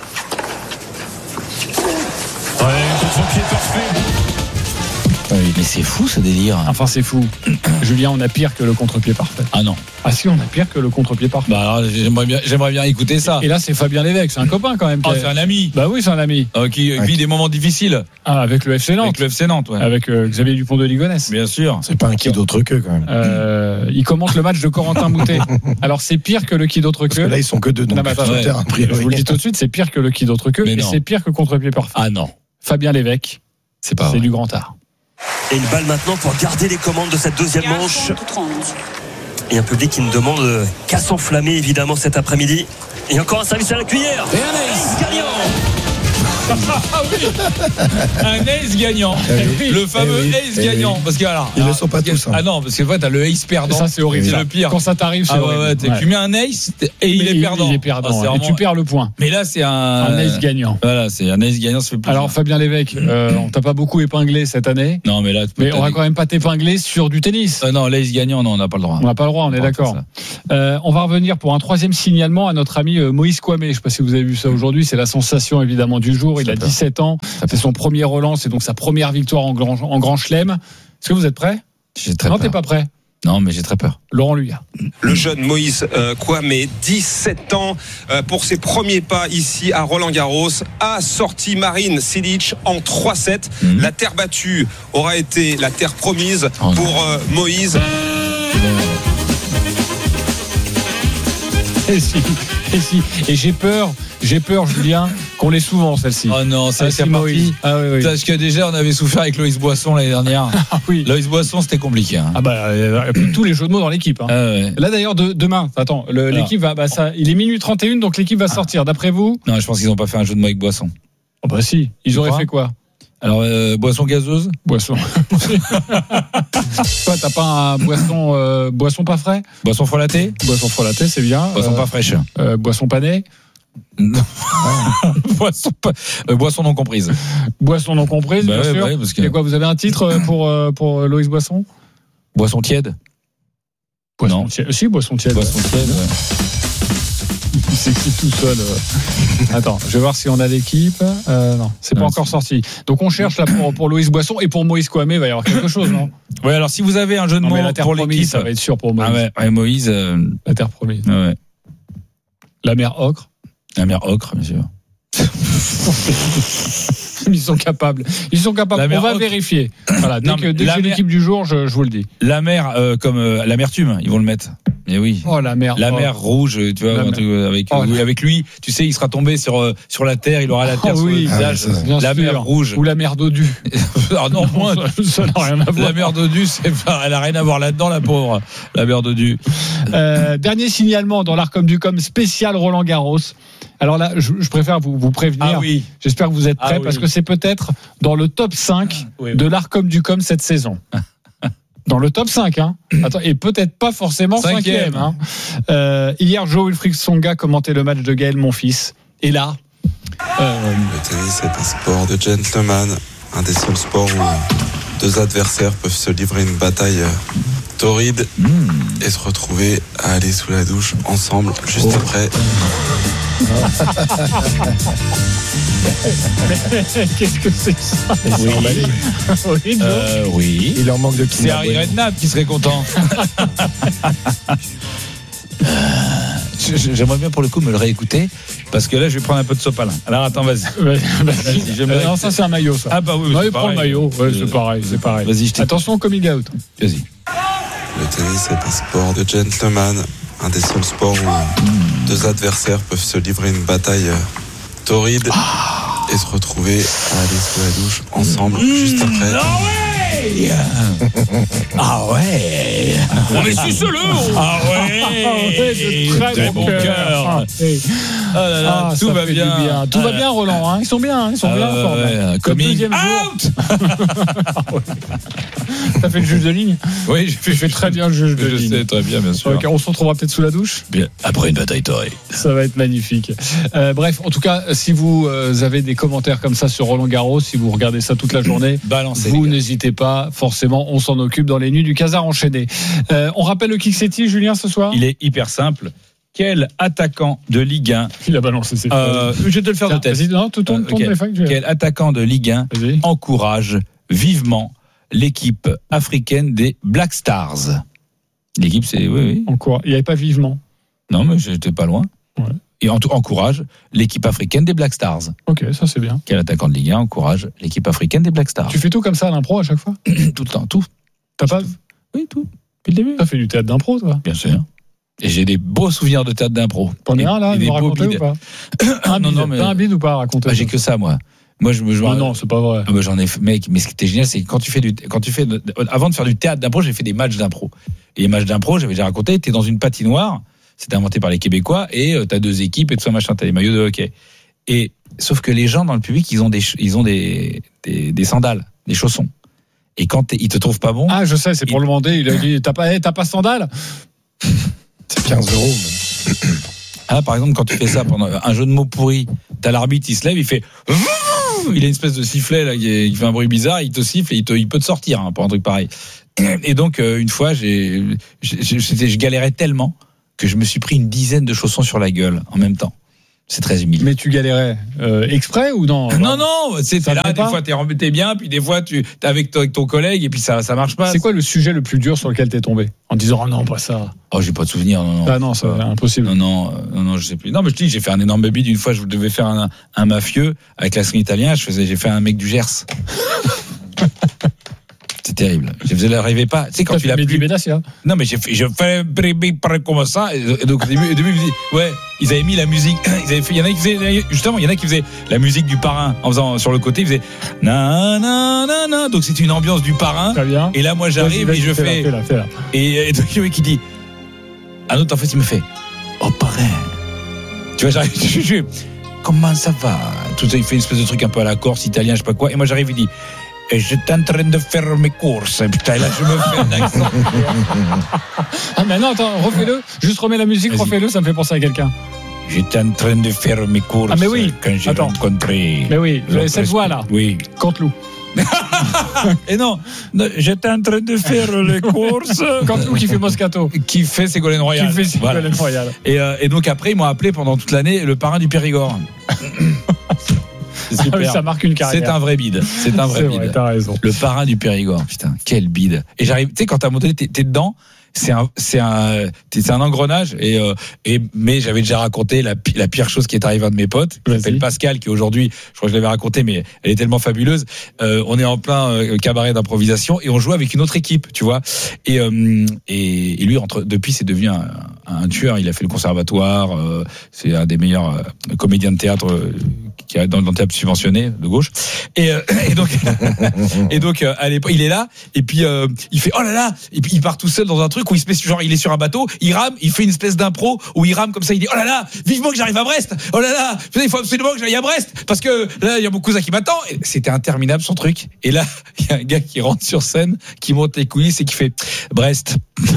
Oui. Mais c'est fou ce délire. Enfin, c'est fou. Julien, on a pire que le contre-pied parfait. Ah non. Ah si, on a pire que le contre-pied parfait. Bah alors, j'aimerais bien, j'aimerais bien écouter ça. Et là, c'est Fabien Lévesque, c'est un copain quand même. Oh, qui a- c'est un ami. Bah oui, c'est un ami. Euh, qui vit des moments difficiles Ah, avec le F C Nantes. avec le F C Nantes, ouais. Avec euh, Xavier Dupont de Ligonnès. Bien sûr. C'est pas un qui d'autre que quand même. Euh, il commente le match de Corentin Moutet. Alors c'est pire que le qui d'autre que. Parce que là ils sont que deux donc Non, mais attends, sur le ouais. terrain, a Je priori. vous le dis tout de suite, c'est pire que le qui d'autre que. Mais Et non. c'est pire que contre-pied parfait. Ah non. Fabien Lévesque, C'est pas c'est vrai. du grand art. Et une balle maintenant pour garder les commandes de cette deuxième manche. Et un public qui ne demande euh, qu'à s'enflammer évidemment cet après-midi. Et encore un service à la cuillère. Et un ace gagnant. Ah oui. Un ace gagnant. oui. Le fameux Eh oui. ace Eh gagnant. oui. Parce que alors. Ils alors, le sont pas parce que- tous, hein. Ah non, parce que en fait, t'as le ace perdant. Ça c'est horrible. C'est ça. le pire. Quand ça t'arrive, c'est Ah ouais, horrible. ouais, t'es- Ouais. tu mets un ace et il Mais est perdant. Il est perdant. Ah, c'est ouais. Et vraiment- tu perds le point. Mais là, c'est un. Un ace gagnant. Voilà, c'est un ace gagnant, ça fait plaisir. Alors Fabien Lévesque, euh, on t'a pas beaucoup épinglé cette année, non, mais là, tu peux mais on va t'as- quand même pas t'épingler sur du tennis. Euh, non, l'ace gagnant, non, on n'a pas le droit. On n'a pas le droit, on est On va d'accord. faire Euh, on va revenir pour un troisième signalement à notre ami euh, Moïse Kouamé. Je ne sais pas si vous avez vu ça aujourd'hui, c'est la sensation évidemment du jour. Il Ça a peur. dix-sept ans, c'est son premier relance, c'est donc sa première victoire en grand, en grand chelem. Est-ce que vous êtes prêts? J'ai très Non, peur. t'es pas prêt. Non, mais j'ai très peur. Laurent Luyat. Le jeune Moïse euh, Kouamé, dix-sept ans, euh, pour ses premiers pas ici à Roland-Garros, a sorti Marine Silic en trois sept. Mmh. La terre battue aura été la terre promise Oh non. pour euh, Moïse. Et si, et si. Et j'ai peur, j'ai peur, Julien, Qu'on l'ait souvent, celle-ci. Oh non, c'est, ah, c'est parti. Ah oui, oui. Parce que déjà, on avait souffert avec Loïs Boisson l'année dernière. Ah oui. Loïs Boisson, c'était compliqué. Hein. Ah bah, il y a tous les jeux de mots dans l'équipe. Hein. Ah ouais. Là d'ailleurs, de, demain, attends, le, Alors, l'équipe va, bah, ça, il est minuit trente et une, donc l'équipe va sortir. D'après vous? Non, je pense qu'ils n'ont pas fait un jeu de mots avec Boisson. Oh bah si, ils tu auraient crois fait quoi? Alors, euh, boisson gazeuse? Boisson. Toi, t'as pas un boisson, euh, boisson pas frais? Boisson frelaté? Boisson frelaté, c'est bien. Boisson euh, pas fraîche. Euh, boisson panée? Non. boisson, pas, euh, boisson non comprise. Boisson non comprise, bah bien ouais, sûr. Ouais, parce que... Et quoi, vous avez un titre pour, pour Loïs Boisson? Boisson tiède? Boisson non. Tiède. Si, boisson tiède. Boisson tiède, ouais. C'est écrit tout seul. Attends, je vais voir si on a l'équipe. Euh, non, c'est pas non, encore c'est... sorti. Donc on cherche là pour, pour Loïs Boisson et pour Moïse Kouamé, il va y avoir quelque chose, non? Ouais, alors si vous avez un jeu de non, mots mais la terre pour promise, l'équipe, ça va être sûr pour Moïse. Ah ouais, ouais Moïse. Euh... La terre promise. Ah ouais. La mer Ocre. La mer Ocre, bien sûr. Ils sont capables. Ils sont capables. On va Ocre. vérifier. Voilà. Dès non, que, dès que j'ai l'équipe du jour, je, je vous le dis. La mer, euh, comme euh, l'amertume, ils vont le mettre. Mais oui. Oh la mer. La oh. mer rouge, tu vois, un truc avec, oh, oui, avec lui, tu sais, il sera tombé sur euh, sur la terre, il aura la terre oh, sur oui. le visage. Ah, la mer rouge. Ou la mer d'Odu. Alors non, moins. Ça, ça n'a rien à voir. La mer d'Odu, c'est pas, elle a rien à voir là-dedans, la pauvre. La mer d'Odu. Euh, dernier signalement dans l'Arcom du Com spécial Roland Garros. Alors là, je, je préfère vous, vous prévenir. Ah oui. J'espère que vous êtes prêts ah oui. parce que c'est peut-être dans le top cinq ah, oui, oui. de l'Arcom du Com cette saison. Dans le top cinq, hein. Attends, et peut-être pas forcément cinquième. Hein. Euh, hier, Jo-Wilfried Tsonga commentait le match de Gaël Monfils. Et là, euh... le tennis est un sport de gentleman, un des seuls sports où deux adversaires peuvent se livrer une bataille torride mmh. et se retrouver à aller sous la douche ensemble juste oh. après. Qu'est-ce que c'est ça? Oui, oui, euh, oui. Il en manque de qui? C'est Harry Redknapp qui serait content. J'aimerais bien pour le coup me le réécouter parce que là je vais prendre un peu de sopalin. Alors attends, vas-y. vas-y, vas-y. Euh, non, ça c'est un maillot, ça. Ah bah oui, non, c'est prends le maillot. Ouais, c'est pareil, c'est pareil. Vas-y, je attention au coming out. Vas-y. Le tennis est un sport de gentleman, un des seuls sports où mmh. deux adversaires peuvent se livrer une bataille torride ah. et se retrouver à aller sous la douche ensemble mmh. juste après. Ah ouais. Ah ouais. On est suceleux. Ah ouais. De très, très bon cœur. Ah, hey. Ah là là, ah, tout va bien. bien. Tout ah va bien, Roland. Hein. Ils sont bien. Hein. Ils sont ah bien. Ouais, ouais. Coming out. T'as fait le juge de ligne? Oui, j'ai fait, fait très bien le juge de je ligne. Je sais très bien, bien sûr. Okay, on se retrouvera peut-être sous la douche. Bien. Après une bataille torride. Ça va être magnifique. Euh, bref, en tout cas, si vous euh, avez des commentaires comme ça sur Roland Garros, si vous regardez ça toute la journée, balancez. Vous n'hésitez pas. Forcément, on s'en occupe dans les nuits du Casar enchaîné. Euh, on rappelle le Kick-City, Julien, ce soir. Il est hyper simple. Quel attaquant de Ligue un Il a balancé ses euh, Je vais te le faire de tête. Vas-y, non, tout tourne, euh, okay. tourne les Quel attaquant de Ligue un vas-y. Encourage vivement l'équipe africaine des Black Stars? L'équipe, c'est oui, oui. Encore. Il n'y avait pas vivement. Non, mais j'étais pas loin. Ouais. Et en tout, encourage l'équipe africaine des Black Stars. Ok, ça c'est bien. Quel attaquant de Ligue un encourage l'équipe africaine des Black Stars? Tu fais tout comme ça à l'impro à chaque fois? Tout le temps, tout. T'as pas? Oui, tout. Depuis le début. T'as fait du théâtre d'impro, toi? Bien sûr. Et j'ai des beaux souvenirs de théâtre d'impro. T'en es un là, vous racontez ou pas? un Non, bide, non, mais. T'as un bide ou pas à raconter? Bah, j'ai que ça, moi. Moi, je me. Non, non, c'est pas vrai. Ah, bah, j'en ai. Mec, mais ce qui était génial, c'est que quand tu fais du, quand tu fais, de... avant de faire du théâtre d'impro, j'ai fait des matchs d'impro. Et les matchs d'impro, j'avais déjà raconté, t'es dans une patinoire. C'était inventé par les Québécois et euh, t'as deux équipes et tout ça machin, t'as des maillots de hockey. Et sauf que les gens dans le public, ils ont des, ils ont des, des, des sandales, des chaussons. Et quand ils te trouvent pas bon. Ah, je sais, c'est pour il... le demander. Il a dit, t'as pas, t'as pas sandales? C'est quinze euros. Ah, par exemple, quand tu fais ça pendant un jeu de mots pourri, t'as l'arbitre, il se lève, il fait. Il a une espèce de sifflet là, il fait un bruit bizarre, il te siffle et il, te, il peut te sortir hein, pour un truc pareil. Et donc euh, une fois, j'ai, j'ai, j'ai, je galérais tellement que je me suis pris une dizaine de chaussons sur la gueule en même temps. C'est très humiliant. Mais tu galérais euh, exprès ou non? Non, non, c'est là, des pas fois t'es, t'es bien, puis des fois tu t'es avec, avec ton collègue et puis ça, ça marche pas. C'est quoi le sujet le plus dur sur lequel t'es tombé? En disant, oh non, pas ça. Oh, j'ai pas de souvenir, non, non. Ah non, c'est euh, impossible. Non, non, non, non, je sais plus. Non, mais je dis, j'ai fait un énorme bide. Une fois, je devais faire un, un mafieux avec l'accent italien. Je faisais, j'ai fait un mec du Gers. terrible. Je ne l'arrivais pas. Tu sais, quand tu l'as plus. Non, mais j'ai fait, je fais comme ça. Et donc, au début, au début, ils disaient, ouais, ils avaient mis la musique. Ils avaient fait, il y en a qui faisaient, justement, il y en a qui faisaient la musique du parrain en faisant sur le côté, ils faisaient, na, na, na, na. Donc, c'était une ambiance du parrain. Très bien. Et là, moi, j'arrive vas-y, vas-y, et je fais. Là, là, là. Et, et donc, il y en a qui dit, un autre, en fait, il me fait, oh, parrain. Tu vois, j'arrive, je suis, comment ça va? Tout ça, il fait une espèce de truc un peu à la Corse, italien, je sais pas quoi. Et moi, j'arrive, il dit, et j'étais en train de faire mes courses. Putain, là, je me fais un accent. Ah, mais non, attends, refais-le. Juste remets la musique, vas-y. Refais-le, ça me fait penser à quelqu'un. J'étais en train de faire mes courses. Ah, mais oui. Quand j'ai attends. rencontré. Mais oui, cette voix-là. Oui. Canteloup. Et non, non, j'étais en train de faire les courses. Canteloup qui fait Moscato. Qui fait Ségolène Royal. Qui fait Ségolène voilà. Royal. Et, euh, et donc après, ils m'ont appelé pendant toute l'année le parrain du Périgord. C'est super. Ah oui, ça marque une carrière. C'est un vrai bide. C'est un vrai c'est bide. Vrai, t'as raison. Le parrain du Périgord. Putain, quel bide. Et j'arrive, tu sais, quand t'as monté, t'es, t'es dedans. C'est un, c'est un, c'est un engrenage et, euh, et mais j'avais déjà raconté la, la pire chose qui est arrivée à un de mes potes, qui s'appelle Pascal, qui aujourd'hui, je crois que je l'avais raconté, mais elle est tellement fabuleuse. Euh, on est en plein euh, cabaret d'improvisation et on joue avec une autre équipe, tu vois. Et, euh, et, et lui, entre, depuis, c'est devenu un, un tueur. Il a fait le conservatoire. Euh, c'est un des meilleurs euh, comédiens de théâtre euh, qui a dans, dans le théâtre subventionné de gauche. Et, euh, et donc, et donc, euh, à l'époque, il est là et puis euh, il fait oh là là et puis il part tout seul dans un truc où il se met genre il est sur un bateau, il rame, il fait une espèce d'impro où il rame comme ça, il dit oh là là, vivement que j'arrive à Brest, oh là là, il faut absolument que j'aille à Brest parce que là il y a mon cousin qui m'attend. Et c'était interminable son truc. Et là il y a un gars qui rentre sur scène, qui monte les coulisses et qui fait Brest.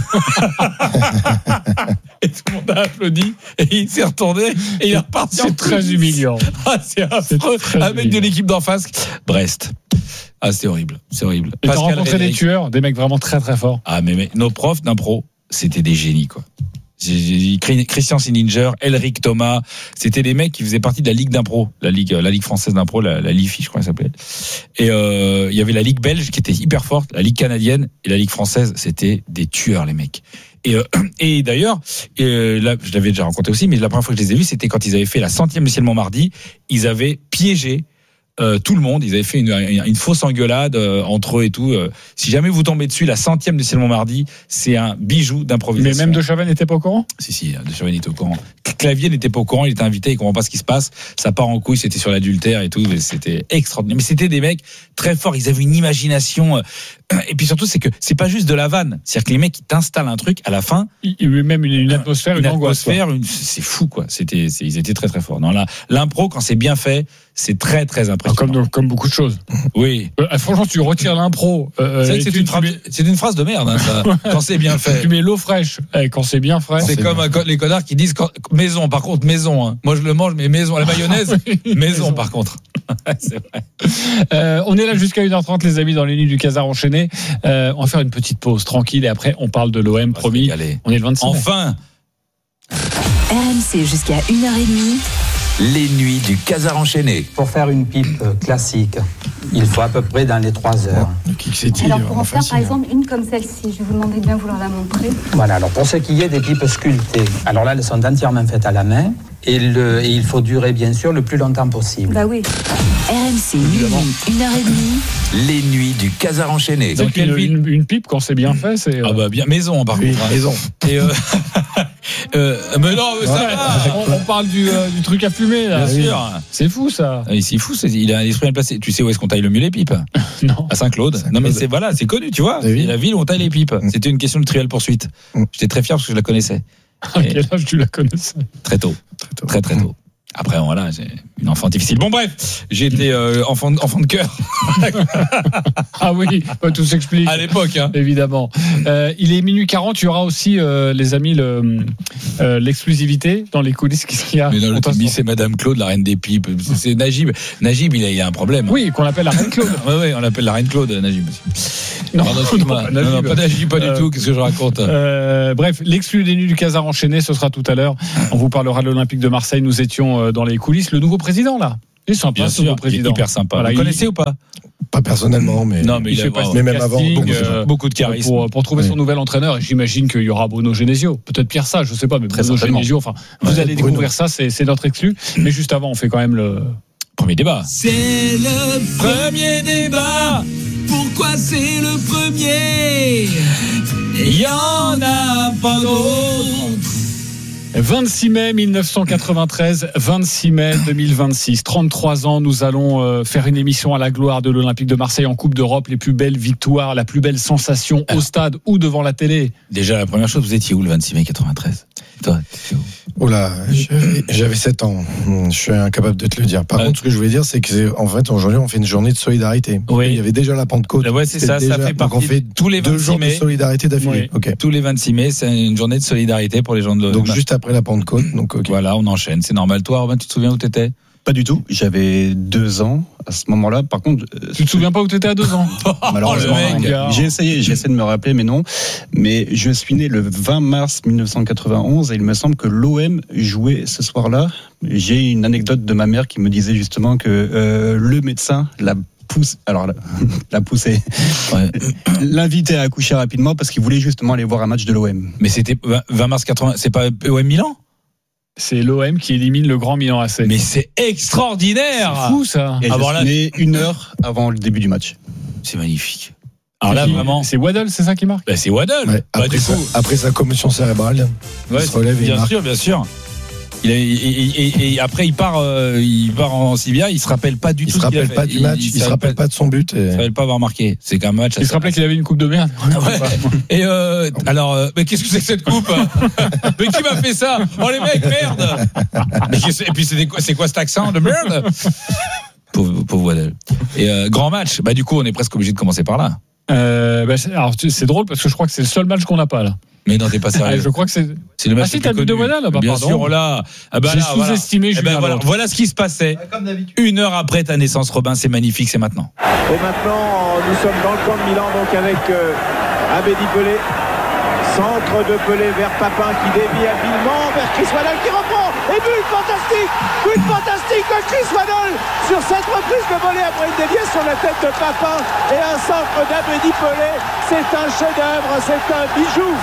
Et tout le monde a applaudi et il s'est retourné et il est reparti. C'est très humiliant. Ah, c'est affreux. Un mec de l'équipe d'en face, Brest. Ah, c'est horrible, c'est horrible. Et t'as rencontré des tueurs, des mecs vraiment très très forts. Ah, mais, mais nos profs d'impro, c'était des génies, quoi. J'ai, j'ai, Christian Sininger, Elric Thomas, c'était des mecs qui faisaient partie de la ligue d'impro, la ligue, la ligue française d'impro, la, la Lifi, je crois qu'elle s'appelait. Et euh, il y avait la ligue belge qui était hyper forte, la ligue canadienne et la ligue française, c'était des tueurs, les mecs. Et, euh, et d'ailleurs, euh, là, je l'avais déjà rencontré aussi, mais la première fois que je les ai vus, c'était quand ils avaient fait la centième du Ciel Montmardi. Ils avaient piégé Euh, tout le monde, ils avaient fait une, une, une fausse engueulade euh, entre eux et tout. Euh, si jamais vous tombez dessus, la centième du Ciel Montmardi, c'est un bijou d'improvisation. Mais même De Chavannes n'était pas au courant ? Si, si, De Chavannes était au courant. Clavier n'était pas au courant, il était invité, il comprend pas ce qui se passe. Ça part en couille, c'était sur l'adultère et tout, mais c'était extraordinaire. Mais c'était des mecs très forts, ils avaient une imagination. Euh, et puis surtout, c'est que c'est pas juste de la vanne. C'est-à-dire que les mecs, ils t'installent un truc, à la fin. Il y a même une, une atmosphère, une, une angoisse. Atmosphère, une, c'est fou, quoi. C'était, c'est, ils étaient très, très forts. Non, là, l'impro, quand c'est bien fait, c'est très, très impressionnant. Comme, comme beaucoup de choses. Oui. Euh, franchement, tu retires l'impro. Euh, c'est, c'est, une fra- mets... c'est une phrase de merde, hein, ça, quand c'est bien fait. Tu mets l'eau fraîche. Eh, quand c'est bien frais. C'est, c'est comme bien. Les connards qui disent quand, maison, par contre, maison. Hein. Moi, je le mange, mais maison. La mayonnaise, oui, maison, maison, par contre. C'est vrai. Euh, on est là jusqu'à une heure trente, les amis, dans les nuits du Casar enchaîné. Euh, on va faire une petite pause tranquille et après, on parle de l'O M, promis. On est le vingt-six. Enfin! R M C jusqu'à une heure trente. Les nuits du Casar enchaîné. Pour faire une pipe classique, il faut à peu près dans les trois heures. Alors pour en faire par exemple une comme celle-ci, je vais vous demander de bien vouloir la montrer. Voilà, alors pour ce qui est des pipes sculptées, alors là elles sont entièrement faites à la main et, le, et il faut durer bien sûr le plus longtemps possible. Bah oui. R M C, minuit, une heure trente. Les nuits du Casar enchaîné. Donc une, une, une pipe quand c'est bien fait, c'est... Euh... Ah bah bien, maison par oui, contre. Maison. Et euh... Euh, mais non, mais ça ouais, va. On, on parle du, euh, du truc à fumer, là. Bien sûr. C'est fou, ça. Et c'est fou, c'est, il a un esprit bien placé. Tu sais où est-ce qu'on taille le mieux les pipes? Non. À Saint-Claude. Saint-Claude. Non, mais c'est, voilà, c'est connu, tu vois. C'est la ville où on taille les pipes. Mm. C'était une question de Trivial Poursuite. Mm. J'étais très fier parce que je la connaissais. À quel âge tu la connaissais? Très tôt. Très tôt. Très, très tôt. Après, voilà, j'ai une enfant difficile. Bon, bref, j'ai été euh, enfant, enfant de cœur. Ah oui, tout s'explique. À l'époque, hein. Évidemment. Euh, il est minuit quarante, il y aura aussi, euh, les amis, le, euh, l'exclusivité dans les coulisses. Qu'est-ce qu'il y a? Mais dans le T B, c'est Madame Claude, la reine des pipes. C'est, c'est Najib. Najib, il a, il a un problème. Oui, qu'on l'appelle la reine Claude. Oui, oui, on l'appelle la reine Claude, Najib. Non, Pardon, non, pas Najib. Non, non, pas Najib, pas euh, du tout. Qu'est-ce que je raconte? euh, Bref, l'exclu des nuits du Casar enchaîné, ce sera tout à l'heure. On vous parlera de l'Olympique de Marseille. Nous étions dans les coulisses. Le nouveau président, là. Il est sympa, ce nouveau président. Il est hyper sympa. Voilà, vous il... connaissez ou pas? Pas personnellement, mais, non, mais, il il a, pas, mais même casting, avant, beaucoup, euh, beaucoup de charisme. Pour, pour trouver oui. son nouvel entraîneur, et j'imagine qu'il y aura Bruno Genesio. Peut-être pire ça, je sais pas, mais très Bruno Genesio, enfin, vous ouais, allez Bruno. découvrir ça, c'est, c'est notre exclu. Mais juste avant, on fait quand même le premier débat. C'est le premier débat. Pourquoi quoi c'est le premier. Il y en a pas d'autres. vingt-six mai mille neuf cent quatre-vingt-treize, vingt-six mai deux mille vingt-six, trente-trois ans, nous allons euh, faire une émission à la gloire de l'Olympique de Marseille en Coupe d'Europe, les plus belles victoires, la plus belle sensation au stade ou devant la télé. Déjà, la première chose, vous étiez où le vingt-six mai quatre-vingt-treize? Toi, t'étais où? Oh là, j'avais, j'avais sept ans. Je suis incapable de te le dire. Par ouais. contre, ce que je voulais dire, c'est que en fait, aujourd'hui, on fait une journée de solidarité. Oui. Il y avait déjà la Pentecôte. Ouais, c'est ça. Déjà, ça fait partie. Donc on fait tous les deux jours mai, de solidarité d'affilée. Oui. Okay. Tous les vingt-six mai, c'est une journée de solidarité pour les gens de l'O M. Donc juste après la Pentecôte. Donc okay. Voilà, on enchaîne. C'est normal. Toi, Robin, tu te souviens où t'étais? Pas du tout. J'avais deux ans à ce moment-là. Par contre, tu te souviens pas où t'étais à deux ans? Malheureusement, oh, j'ai essayé, j'ai essayé de me rappeler, mais non. Mais je suis né le vingt mars mille neuf cent quatre-vingt-onze et il me semble que l'O M jouait ce soir-là. J'ai une anecdote de ma mère qui me disait justement que euh, le médecin l'a pousse, alors la, la poussé, ouais. l'invitait à accoucher rapidement parce qu'il voulait justement aller voir un match de l'O M. Mais c'était vingt mars quatre-vingts, c'est pas O M Milan? C'est l'O M qui élimine le Grand Milan A C. Mais c'est extraordinaire. C'est fou ça. Et je suis né une heure avant le début du match. C'est magnifique. Alors là, qui, vraiment, c'est Waddle, c'est ça qui marque. Bah, c'est Waddle. Ouais, après, bah, sa, coup... après sa commotion cérébrale, ouais, il se relève et bien il sûr, marque. Bien sûr. Il a, et, et, et, et après, il part, euh, il part en Sibia. Il se rappelle pas du il tout. Il se rappelle a pas du match. Il, il, il se rappelle pas de son but. Et... Il se rappelle pas avoir marqué. C'est qu'un match. Il se rappelait qu'il avait une coupe de merde. Ouais. Et euh, alors, euh, mais qu'est-ce que c'est que cette coupe? Mais qui m'a fait ça? Oh les mecs, merde. Mais, et puis c'est quoi, c'est quoi cet accent de merde? Pauvre, pauvre Waddle. Et euh, grand match. Bah du coup, on est presque obligé de commencer par là. Euh, bah, c'est, alors c'est drôle parce que je crois que c'est le seul match qu'on n'a pas là. Mais non, t'es pas sérieux. Ah, je crois que c'est. C'est le match. Ah si, t'as le but de Waddle là-bas, bien pardon. sûr, là. Ah bah, j'ai là, sous-estimé. Voilà. Eh ben, voilà, voilà ce qui se passait. Une heure après ta naissance, Robin, c'est magnifique, c'est maintenant. Et maintenant, nous sommes dans le camp de Milan, donc avec euh, Abedi Pelé. Centre de Pelé vers Papin qui dévie habilement vers Chris Waddle qui reprend. Et but fantastique, but fantastique de Chris Waddle sur cette reprise de volée après une déviation sur la tête de Papin et un centre d'Abedi Pelé. C'est un chef-d'œuvre, c'est un bijou.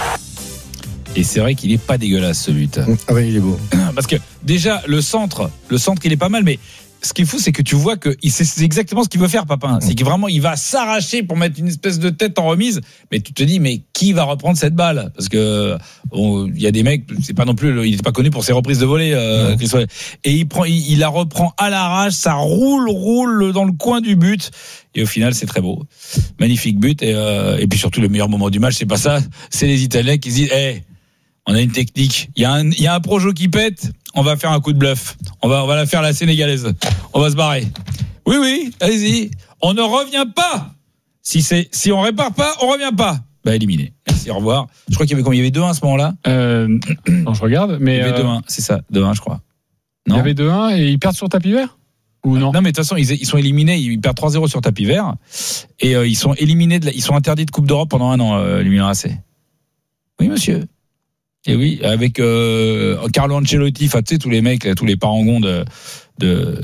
Et c'est vrai qu'il est pas dégueulasse ce but. Ah ouais, il est beau. Parce que déjà le centre, le centre il est pas mal, mais ce qui est fou, c'est que tu vois que c'est exactement ce qu'il veut faire, Papin. C'est que vraiment, il va s'arracher pour mettre une espèce de tête en remise. Mais tu te dis, mais qui va reprendre cette balle? Parce que il y a des mecs, c'est pas non plus, il n'est pas connu pour ses reprises de volée. Euh, et il prend, il, il la reprend à l'arrache, ça roule, roule dans le coin du but. Et au final, c'est très beau, magnifique but. Et, euh, et puis surtout, le meilleur moment du match, c'est pas ça, c'est les Italiens qui se disent, hey, on a une technique. Il y a un, il y a un projo qui pète. On va faire un coup de bluff. On va, on va la faire la sénégalaise. On va se barrer. Oui, oui, allez-y. On ne revient pas. Si c'est, si on répare pas, on revient pas. Bah, éliminé. Merci, au revoir. Je crois qu'il y avait combien? Il y avait deux un à ce moment-là? Euh, non, je regarde, mais. Il y avait euh... deux un, c'est ça. deux un, je crois. Non. Il y avait deux un et ils perdent sur tapis vert? Ou non? Non, mais de toute façon, ils, ils sont éliminés. Ils perdent trois zéro sur tapis vert. Et, euh, ils sont éliminés de la, ils sont interdits de Coupe d'Europe pendant un an, euh, les Milan A C. Oui, monsieur. Et oui, avec euh, Carlo Ancelotti, enfin tu sais tous les mecs, là, tous les parangons de de,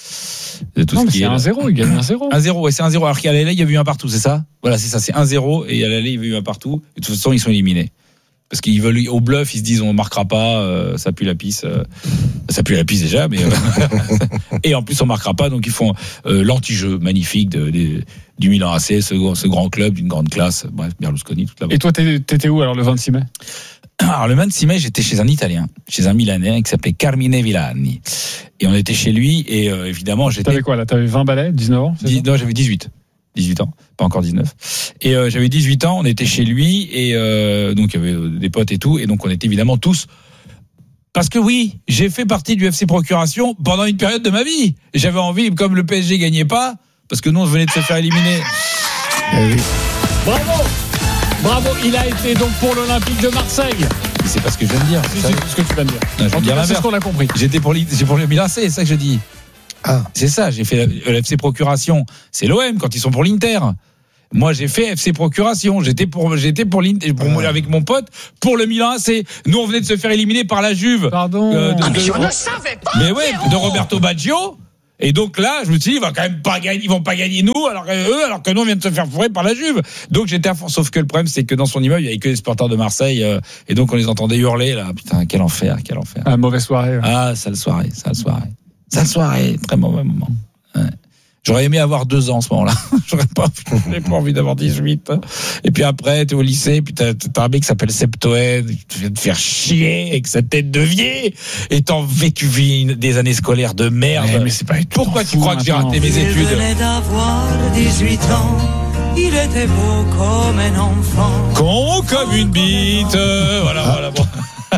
de tout non, ce mais qui c'est est un zéro, il gagne un zéro. un zéro, ouais, c'est un zéro. Alors qu'à l'aller, il y a eu un partout, c'est ça? Voilà, c'est ça, c'est un zéro et à l'aller, il y a eu un partout. Et de toute façon, ils sont éliminés. Parce qu'ils veulent au bluff, ils se disent on marquera pas, euh, ça pue la pisse, euh, ça pue la pisse déjà, mais euh, et en plus on marquera pas, donc ils font euh, l'anti-jeu magnifique de, de, du Milan A C, ce, ce grand club d'une grande classe. Bref, Berlusconi, toute la. Et toi, t'étais où alors le vingt-six mai? Alors le vingt-six mai, j'étais chez un Italien, chez un Milanais qui s'appelait Carmine Villani, et on était chez lui et euh, évidemment j'étais. T'avais quoi là? T'avais vingt balais, dix-neuf ans? dix, non, j'avais dix-huit. dix-huit ans, pas encore dix-neuf. Et euh, j'avais dix-huit ans, on était chez lui et euh, donc il y avait des potes et tout, et donc on était évidemment tous. Parce que oui, j'ai fait partie du F C Procuration pendant une période de ma vie. J'avais envie, comme le P S G gagnait pas, parce que nous on venait de se faire éliminer. Eh oui. Bravo, bravo, il a été donc pour l'Olympique de Marseille. C'est pas ce que je viens de dire. C'est, c'est ce que tu viens de dire. Non, je en tout cas, c'est ce qu'on a compris. J'étais pour, j'ai pour le Milan, c'est ça que je dis. Ah. C'est ça, j'ai fait le F C Procuration. C'est l'O M quand ils sont pour l'Inter. Moi, j'ai fait F C Procuration. J'étais pour, j'étais pour l'Inter, pour ouais. avec mon pote, pour le Milan A C. Nous, on venait de se faire éliminer par la Juve. Pardon. Euh, de, ah, mais de, je ne savais pas. Mais ouais, de Roberto Baggio. Et donc là, je me suis dit, ils vont quand même pas gagner, ils vont pas gagner nous, alors que eux, alors que nous, on vient de se faire fourrer par la Juve. Donc j'étais à fond. Sauf que le problème, c'est que dans son immeuble, il y avait que les supporters de Marseille, euh, et donc on les entendait hurler, là. Putain, quel enfer, quel enfer. Ah, mauvaise soirée. Ouais. Ah, sale soirée, sale soirée. Sale soirée, très mauvais moment. Ouais. J'aurais aimé avoir deux ans à ce moment-là. J'aurais pas, j'aurais pas envie d'avoir dix-huit. Et puis après, t'es au lycée, puis t'as, t'as un mec qui s'appelle Septoed, tu viens de faire chier avec sa tête de vieille, et t'as vécu des années scolaires de merde. Ouais, mais c'est pas Pourquoi tu crois que j'ai raté mes études? Il venait d'avoir dix-huit ans, il était beau comme un enfant. Con comme une bite. Euh, voilà, voilà. Bon.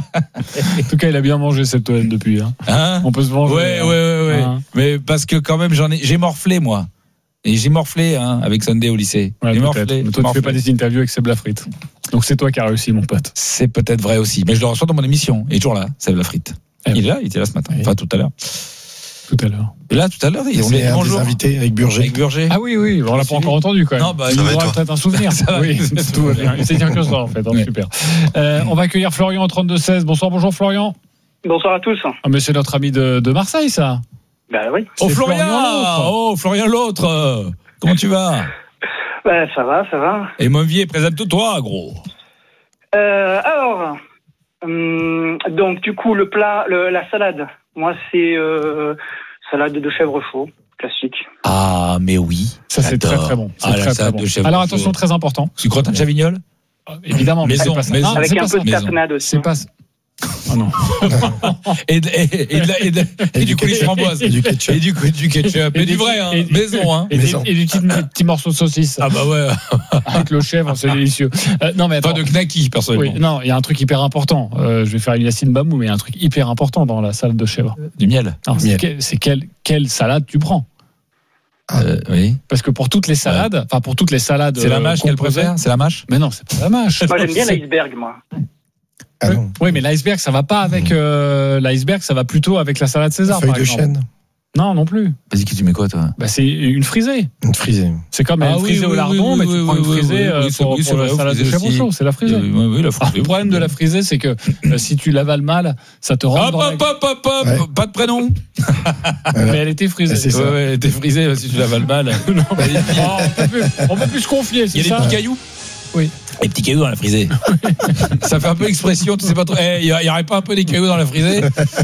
En tout cas, il a bien mangé cette Owen depuis. Hein. Hein On peut se venger. Ouais, hein. ouais, ouais, ouais. Hein. Mais parce que quand même, j'en ai, j'ai morflé moi. Et j'ai morflé hein, avec Sunday au lycée. Ouais, j'ai morflé. morflé. Mais toi, tu fais pas des interviews avec Seb Lafrite. Donc c'est toi qui as réussi, mon pote. C'est peut-être vrai aussi. Mais je le reçois dans mon émission. Il est toujours là, Seb Lafrite. Eh il est là, il était là ce matin. Oui. Enfin, tout à l'heure. Tout à l'heure. Et là, tout à l'heure, il On est un bonjour. des invités avec Burger. Avec Burger. Ah oui, oui, on l'a pas encore entendu quand même. Non, bah, il ça va, aura toi. peut-être un souvenir. Oui, tout va bien. Il sait dire que ça en fait. Hein, Ouais. Super. Euh, on va accueillir Florian au trente-deux seize. Bonsoir, bonjour Florian. Bonsoir à tous. Ah, mais c'est notre ami de, de Marseille, ça. Ben oui. Oh C'est Florian, l'autre. oh Florian l'autre. Comment tu vas? Ben ça va, ça va. Et mon vieux, présente-toi, gros. Euh, alors, hum, donc du coup le plat, le, la salade. Moi c'est euh, salade de chèvre chaud, classique. Ah, mais oui. Ça, c'est très J'adore. très bon. C'est Ah, la très, très salade bon. de chèvre Alors chaud. attention, très important. Tu crois que t'as de Chavignol? Évidemment, mais Maison, c'est pas ça. maison. Non, Avec c'est un pas peu ça. de tapenade aussi. C'est pas ça. Oh non. et, de- et, et, de la- et, de- et du coulis framboise. Et du ketchup. Et du, du ketchup. Et, du vrai, hein. et- Maison, hein. Et, des- Maison. et du petit, petit morceau de saucisse. Ah bah ouais. Avec le chèvre, c'est délicieux. Euh, non, mais attends. Pas de knacky, personnellement. Oui, non, il y a un truc hyper important. Euh, je vais faire une Yacine Bamou, mais il y a un truc hyper important dans la salade de chèvre. Du miel. Non, c'est Miel. quel- c'est quelle, quelle salade tu prends? Euh, oui. Parce que pour toutes les salades, enfin pour toutes les salades. C'est la euh, mâche qu'elle composées- préfère? C'est la mâche? Mais non, c'est pas la mâche. Moi j'aime bien C'est- l'iceberg, moi. Ah Oui, non. oui, mais l'iceberg, ça va pas avec euh, l'iceberg, ça va plutôt avec la salade César. Feuille par de exemple. chêne. Non, non plus. Vas-y, qui tu mets quoi, toi? Bah, c'est une frisée. Une frisée. C'est comme Ah une oui, frisée oui, au lardon, oui, mais oui, tu prends oui, une oui, frisée oui, euh, oui, c'est- pour, oui, c'est pour vrai, la au salade de frisée chèvre aussi. chaud. C'est la frisée. Oui, oui, la Ah, frisée. le problème de la frisée, c'est que euh, si tu l'avales mal, ça te rentre Hop, dans la... hop, hop, hop, hop. Ouais. Pas de prénom. Mais elle était frisée. C'est ça. Ouais, ouais, elle était frisée si tu l'avales mal. Non, mais- Oh, on, peut plus, on peut plus se confier, Il c'est y a des ça? petits cailloux. Oui. Les petits cailloux dans la frisée. Ça fait un peu expression, tu sais pas trop. Eh, il y aurait pas un peu des cailloux dans la frisée?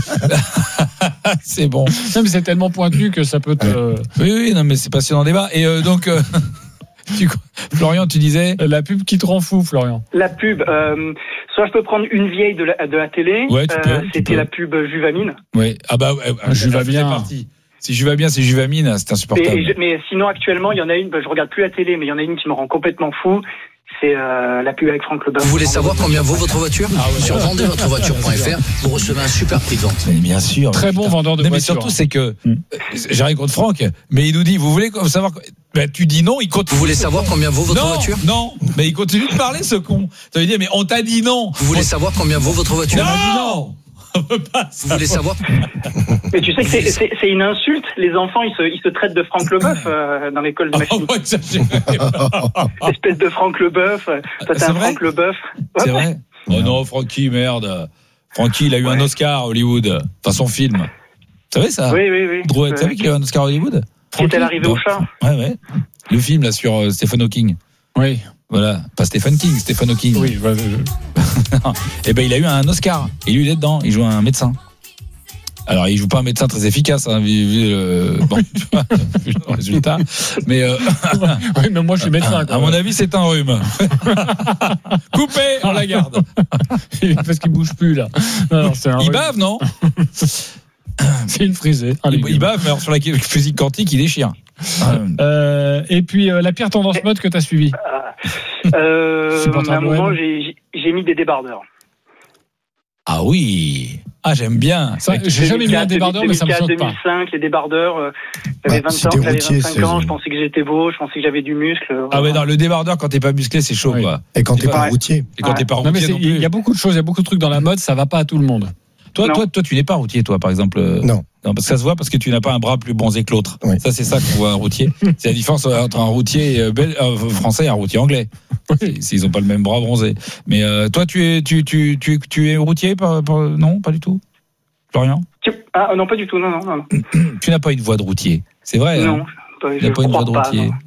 C'est bon. Non, mais c'est tellement pointu que ça peut te. Oui, oui, non, mais c'est passionnant débat. Et euh, donc, euh, tu, Florian, tu disais La pub qui te rend fou, Florian. La pub. Euh, soit je peux prendre une vieille de la, de la télé. Ouais, tu peux, tu C'était peux. la pub Juvamine. Oui. Ah bah, ouais, Je vais bien. partie. Si je vais bien, c'est Juvamine, c'est Et, insupportable. et je- mais sinon actuellement il y en a une. Bah, je regarde plus la télé, mais il y en a une qui me rend complètement fou. C'est euh, la pub avec Franck Leboeuf. Vous voulez savoir combien vaut votre voiture? Sur vendez votre voiture point f r, vous recevez un super prix de vente. Mais bien sûr. Très bon vendeur de Non, mais voitures. surtout, c'est que, Mm. euh, j'ai rien contre Franck, mais il nous dit, vous voulez savoir, ben, tu dis non, il continue. Vous voulez savoir combien vaut votre non, voiture? Non, mais il continue de parler, ce con. Ça veut dire, mais on t'a dit non. Vous voulez savoir combien vaut votre voiture? Non! On veut pas Vous voulez savoir? Mais tu sais que c'est- c'est c'est une insulte. Les enfants ils se, ils se traitent de Franck Leboeuf euh, dans l'école de machine. Oh, ouais, ça, j'ai- Espèce de Franck Leboeuf. euh, Toi t'es C'est un vrai Franck Leboeuf. Ouais, C'est ouais. vrai? Oh non, Francky, merde. Francky, il a eu un Oscar à Hollywood. Enfin, son film. Vous savez ça? Oui, oui, oui. Drouet, tu Ouais. savais qu'il a eu un Oscar à Hollywood? C'était l'arrivée au chat. Ouais, ouais. Le film, là, sur euh, Stephen Hawking. Oui. Voilà. Pas Stephen King, Stephen Hawking. Oui, bah, je- Et ben, il a eu un Oscar. Et lui, il est dedans. Il joue un médecin. Alors, il joue pas un médecin très efficace, hein, vu, vu le, bon, tu vois, vu le résultat. Mais, euh, oui, mais moi je suis médecin. à mon avis, c'est un rhume. Coupé, on la garde. Parce qu'il bouge plus là. Non, non, c'est un Il rhume. bave, non? C'est une frisée. un Il, légume. il bave, mais alors sur la physique quantique, il déchire. Euh, et puis euh, la pire tendance mode que tu as suivie. Euh, Supporter à un de l'O M. moment j'ai j'ai mis des débardeurs. Ah oui. Ah, j'aime bien. Ça, j'ai jamais mis un débardeur, mais ça me saute deux pas. mille quatre, deux mille cinq, les débardeurs. euh, J'avais Bah, vingt si ans, t'es j'avais routier, vingt-cinq c'est- ans, je pensais que j'étais beau, je pensais que j'avais du muscle. Ah voilà. ouais, non, le débardeur, quand t'es pas musclé, c'est chaud, Oui. quoi. Et quand t'es pas Ouais. routier. Et quand Ouais. t'es pas Non, mais routier c'est- non il plus. y a beaucoup de choses, il y a beaucoup de trucs dans la mode, ça va pas à tout le monde. Toi, Non. toi, toi, tu n'es pas routier, toi, par exemple. euh, Non. Non, parce que ça se voit parce que tu n'as pas un bras plus bronzé que l'autre. Oui. Ça, c'est ça qu'on voit un routier. C'est la différence entre un routier euh, bel- euh, français et un routier anglais. C'est- c'est- Ils ont pas le même bras bronzé. Mais euh, toi, tu es, tu, tu, tu, tu es routier, par, par- non, pas du tout. Florian, Tu- Ah non, pas du tout, non, non, non. tu n'as pas une voix de routier. C'est vrai. Non, Hein pas- tu je n'as pas une voix crois de pas, routier. non.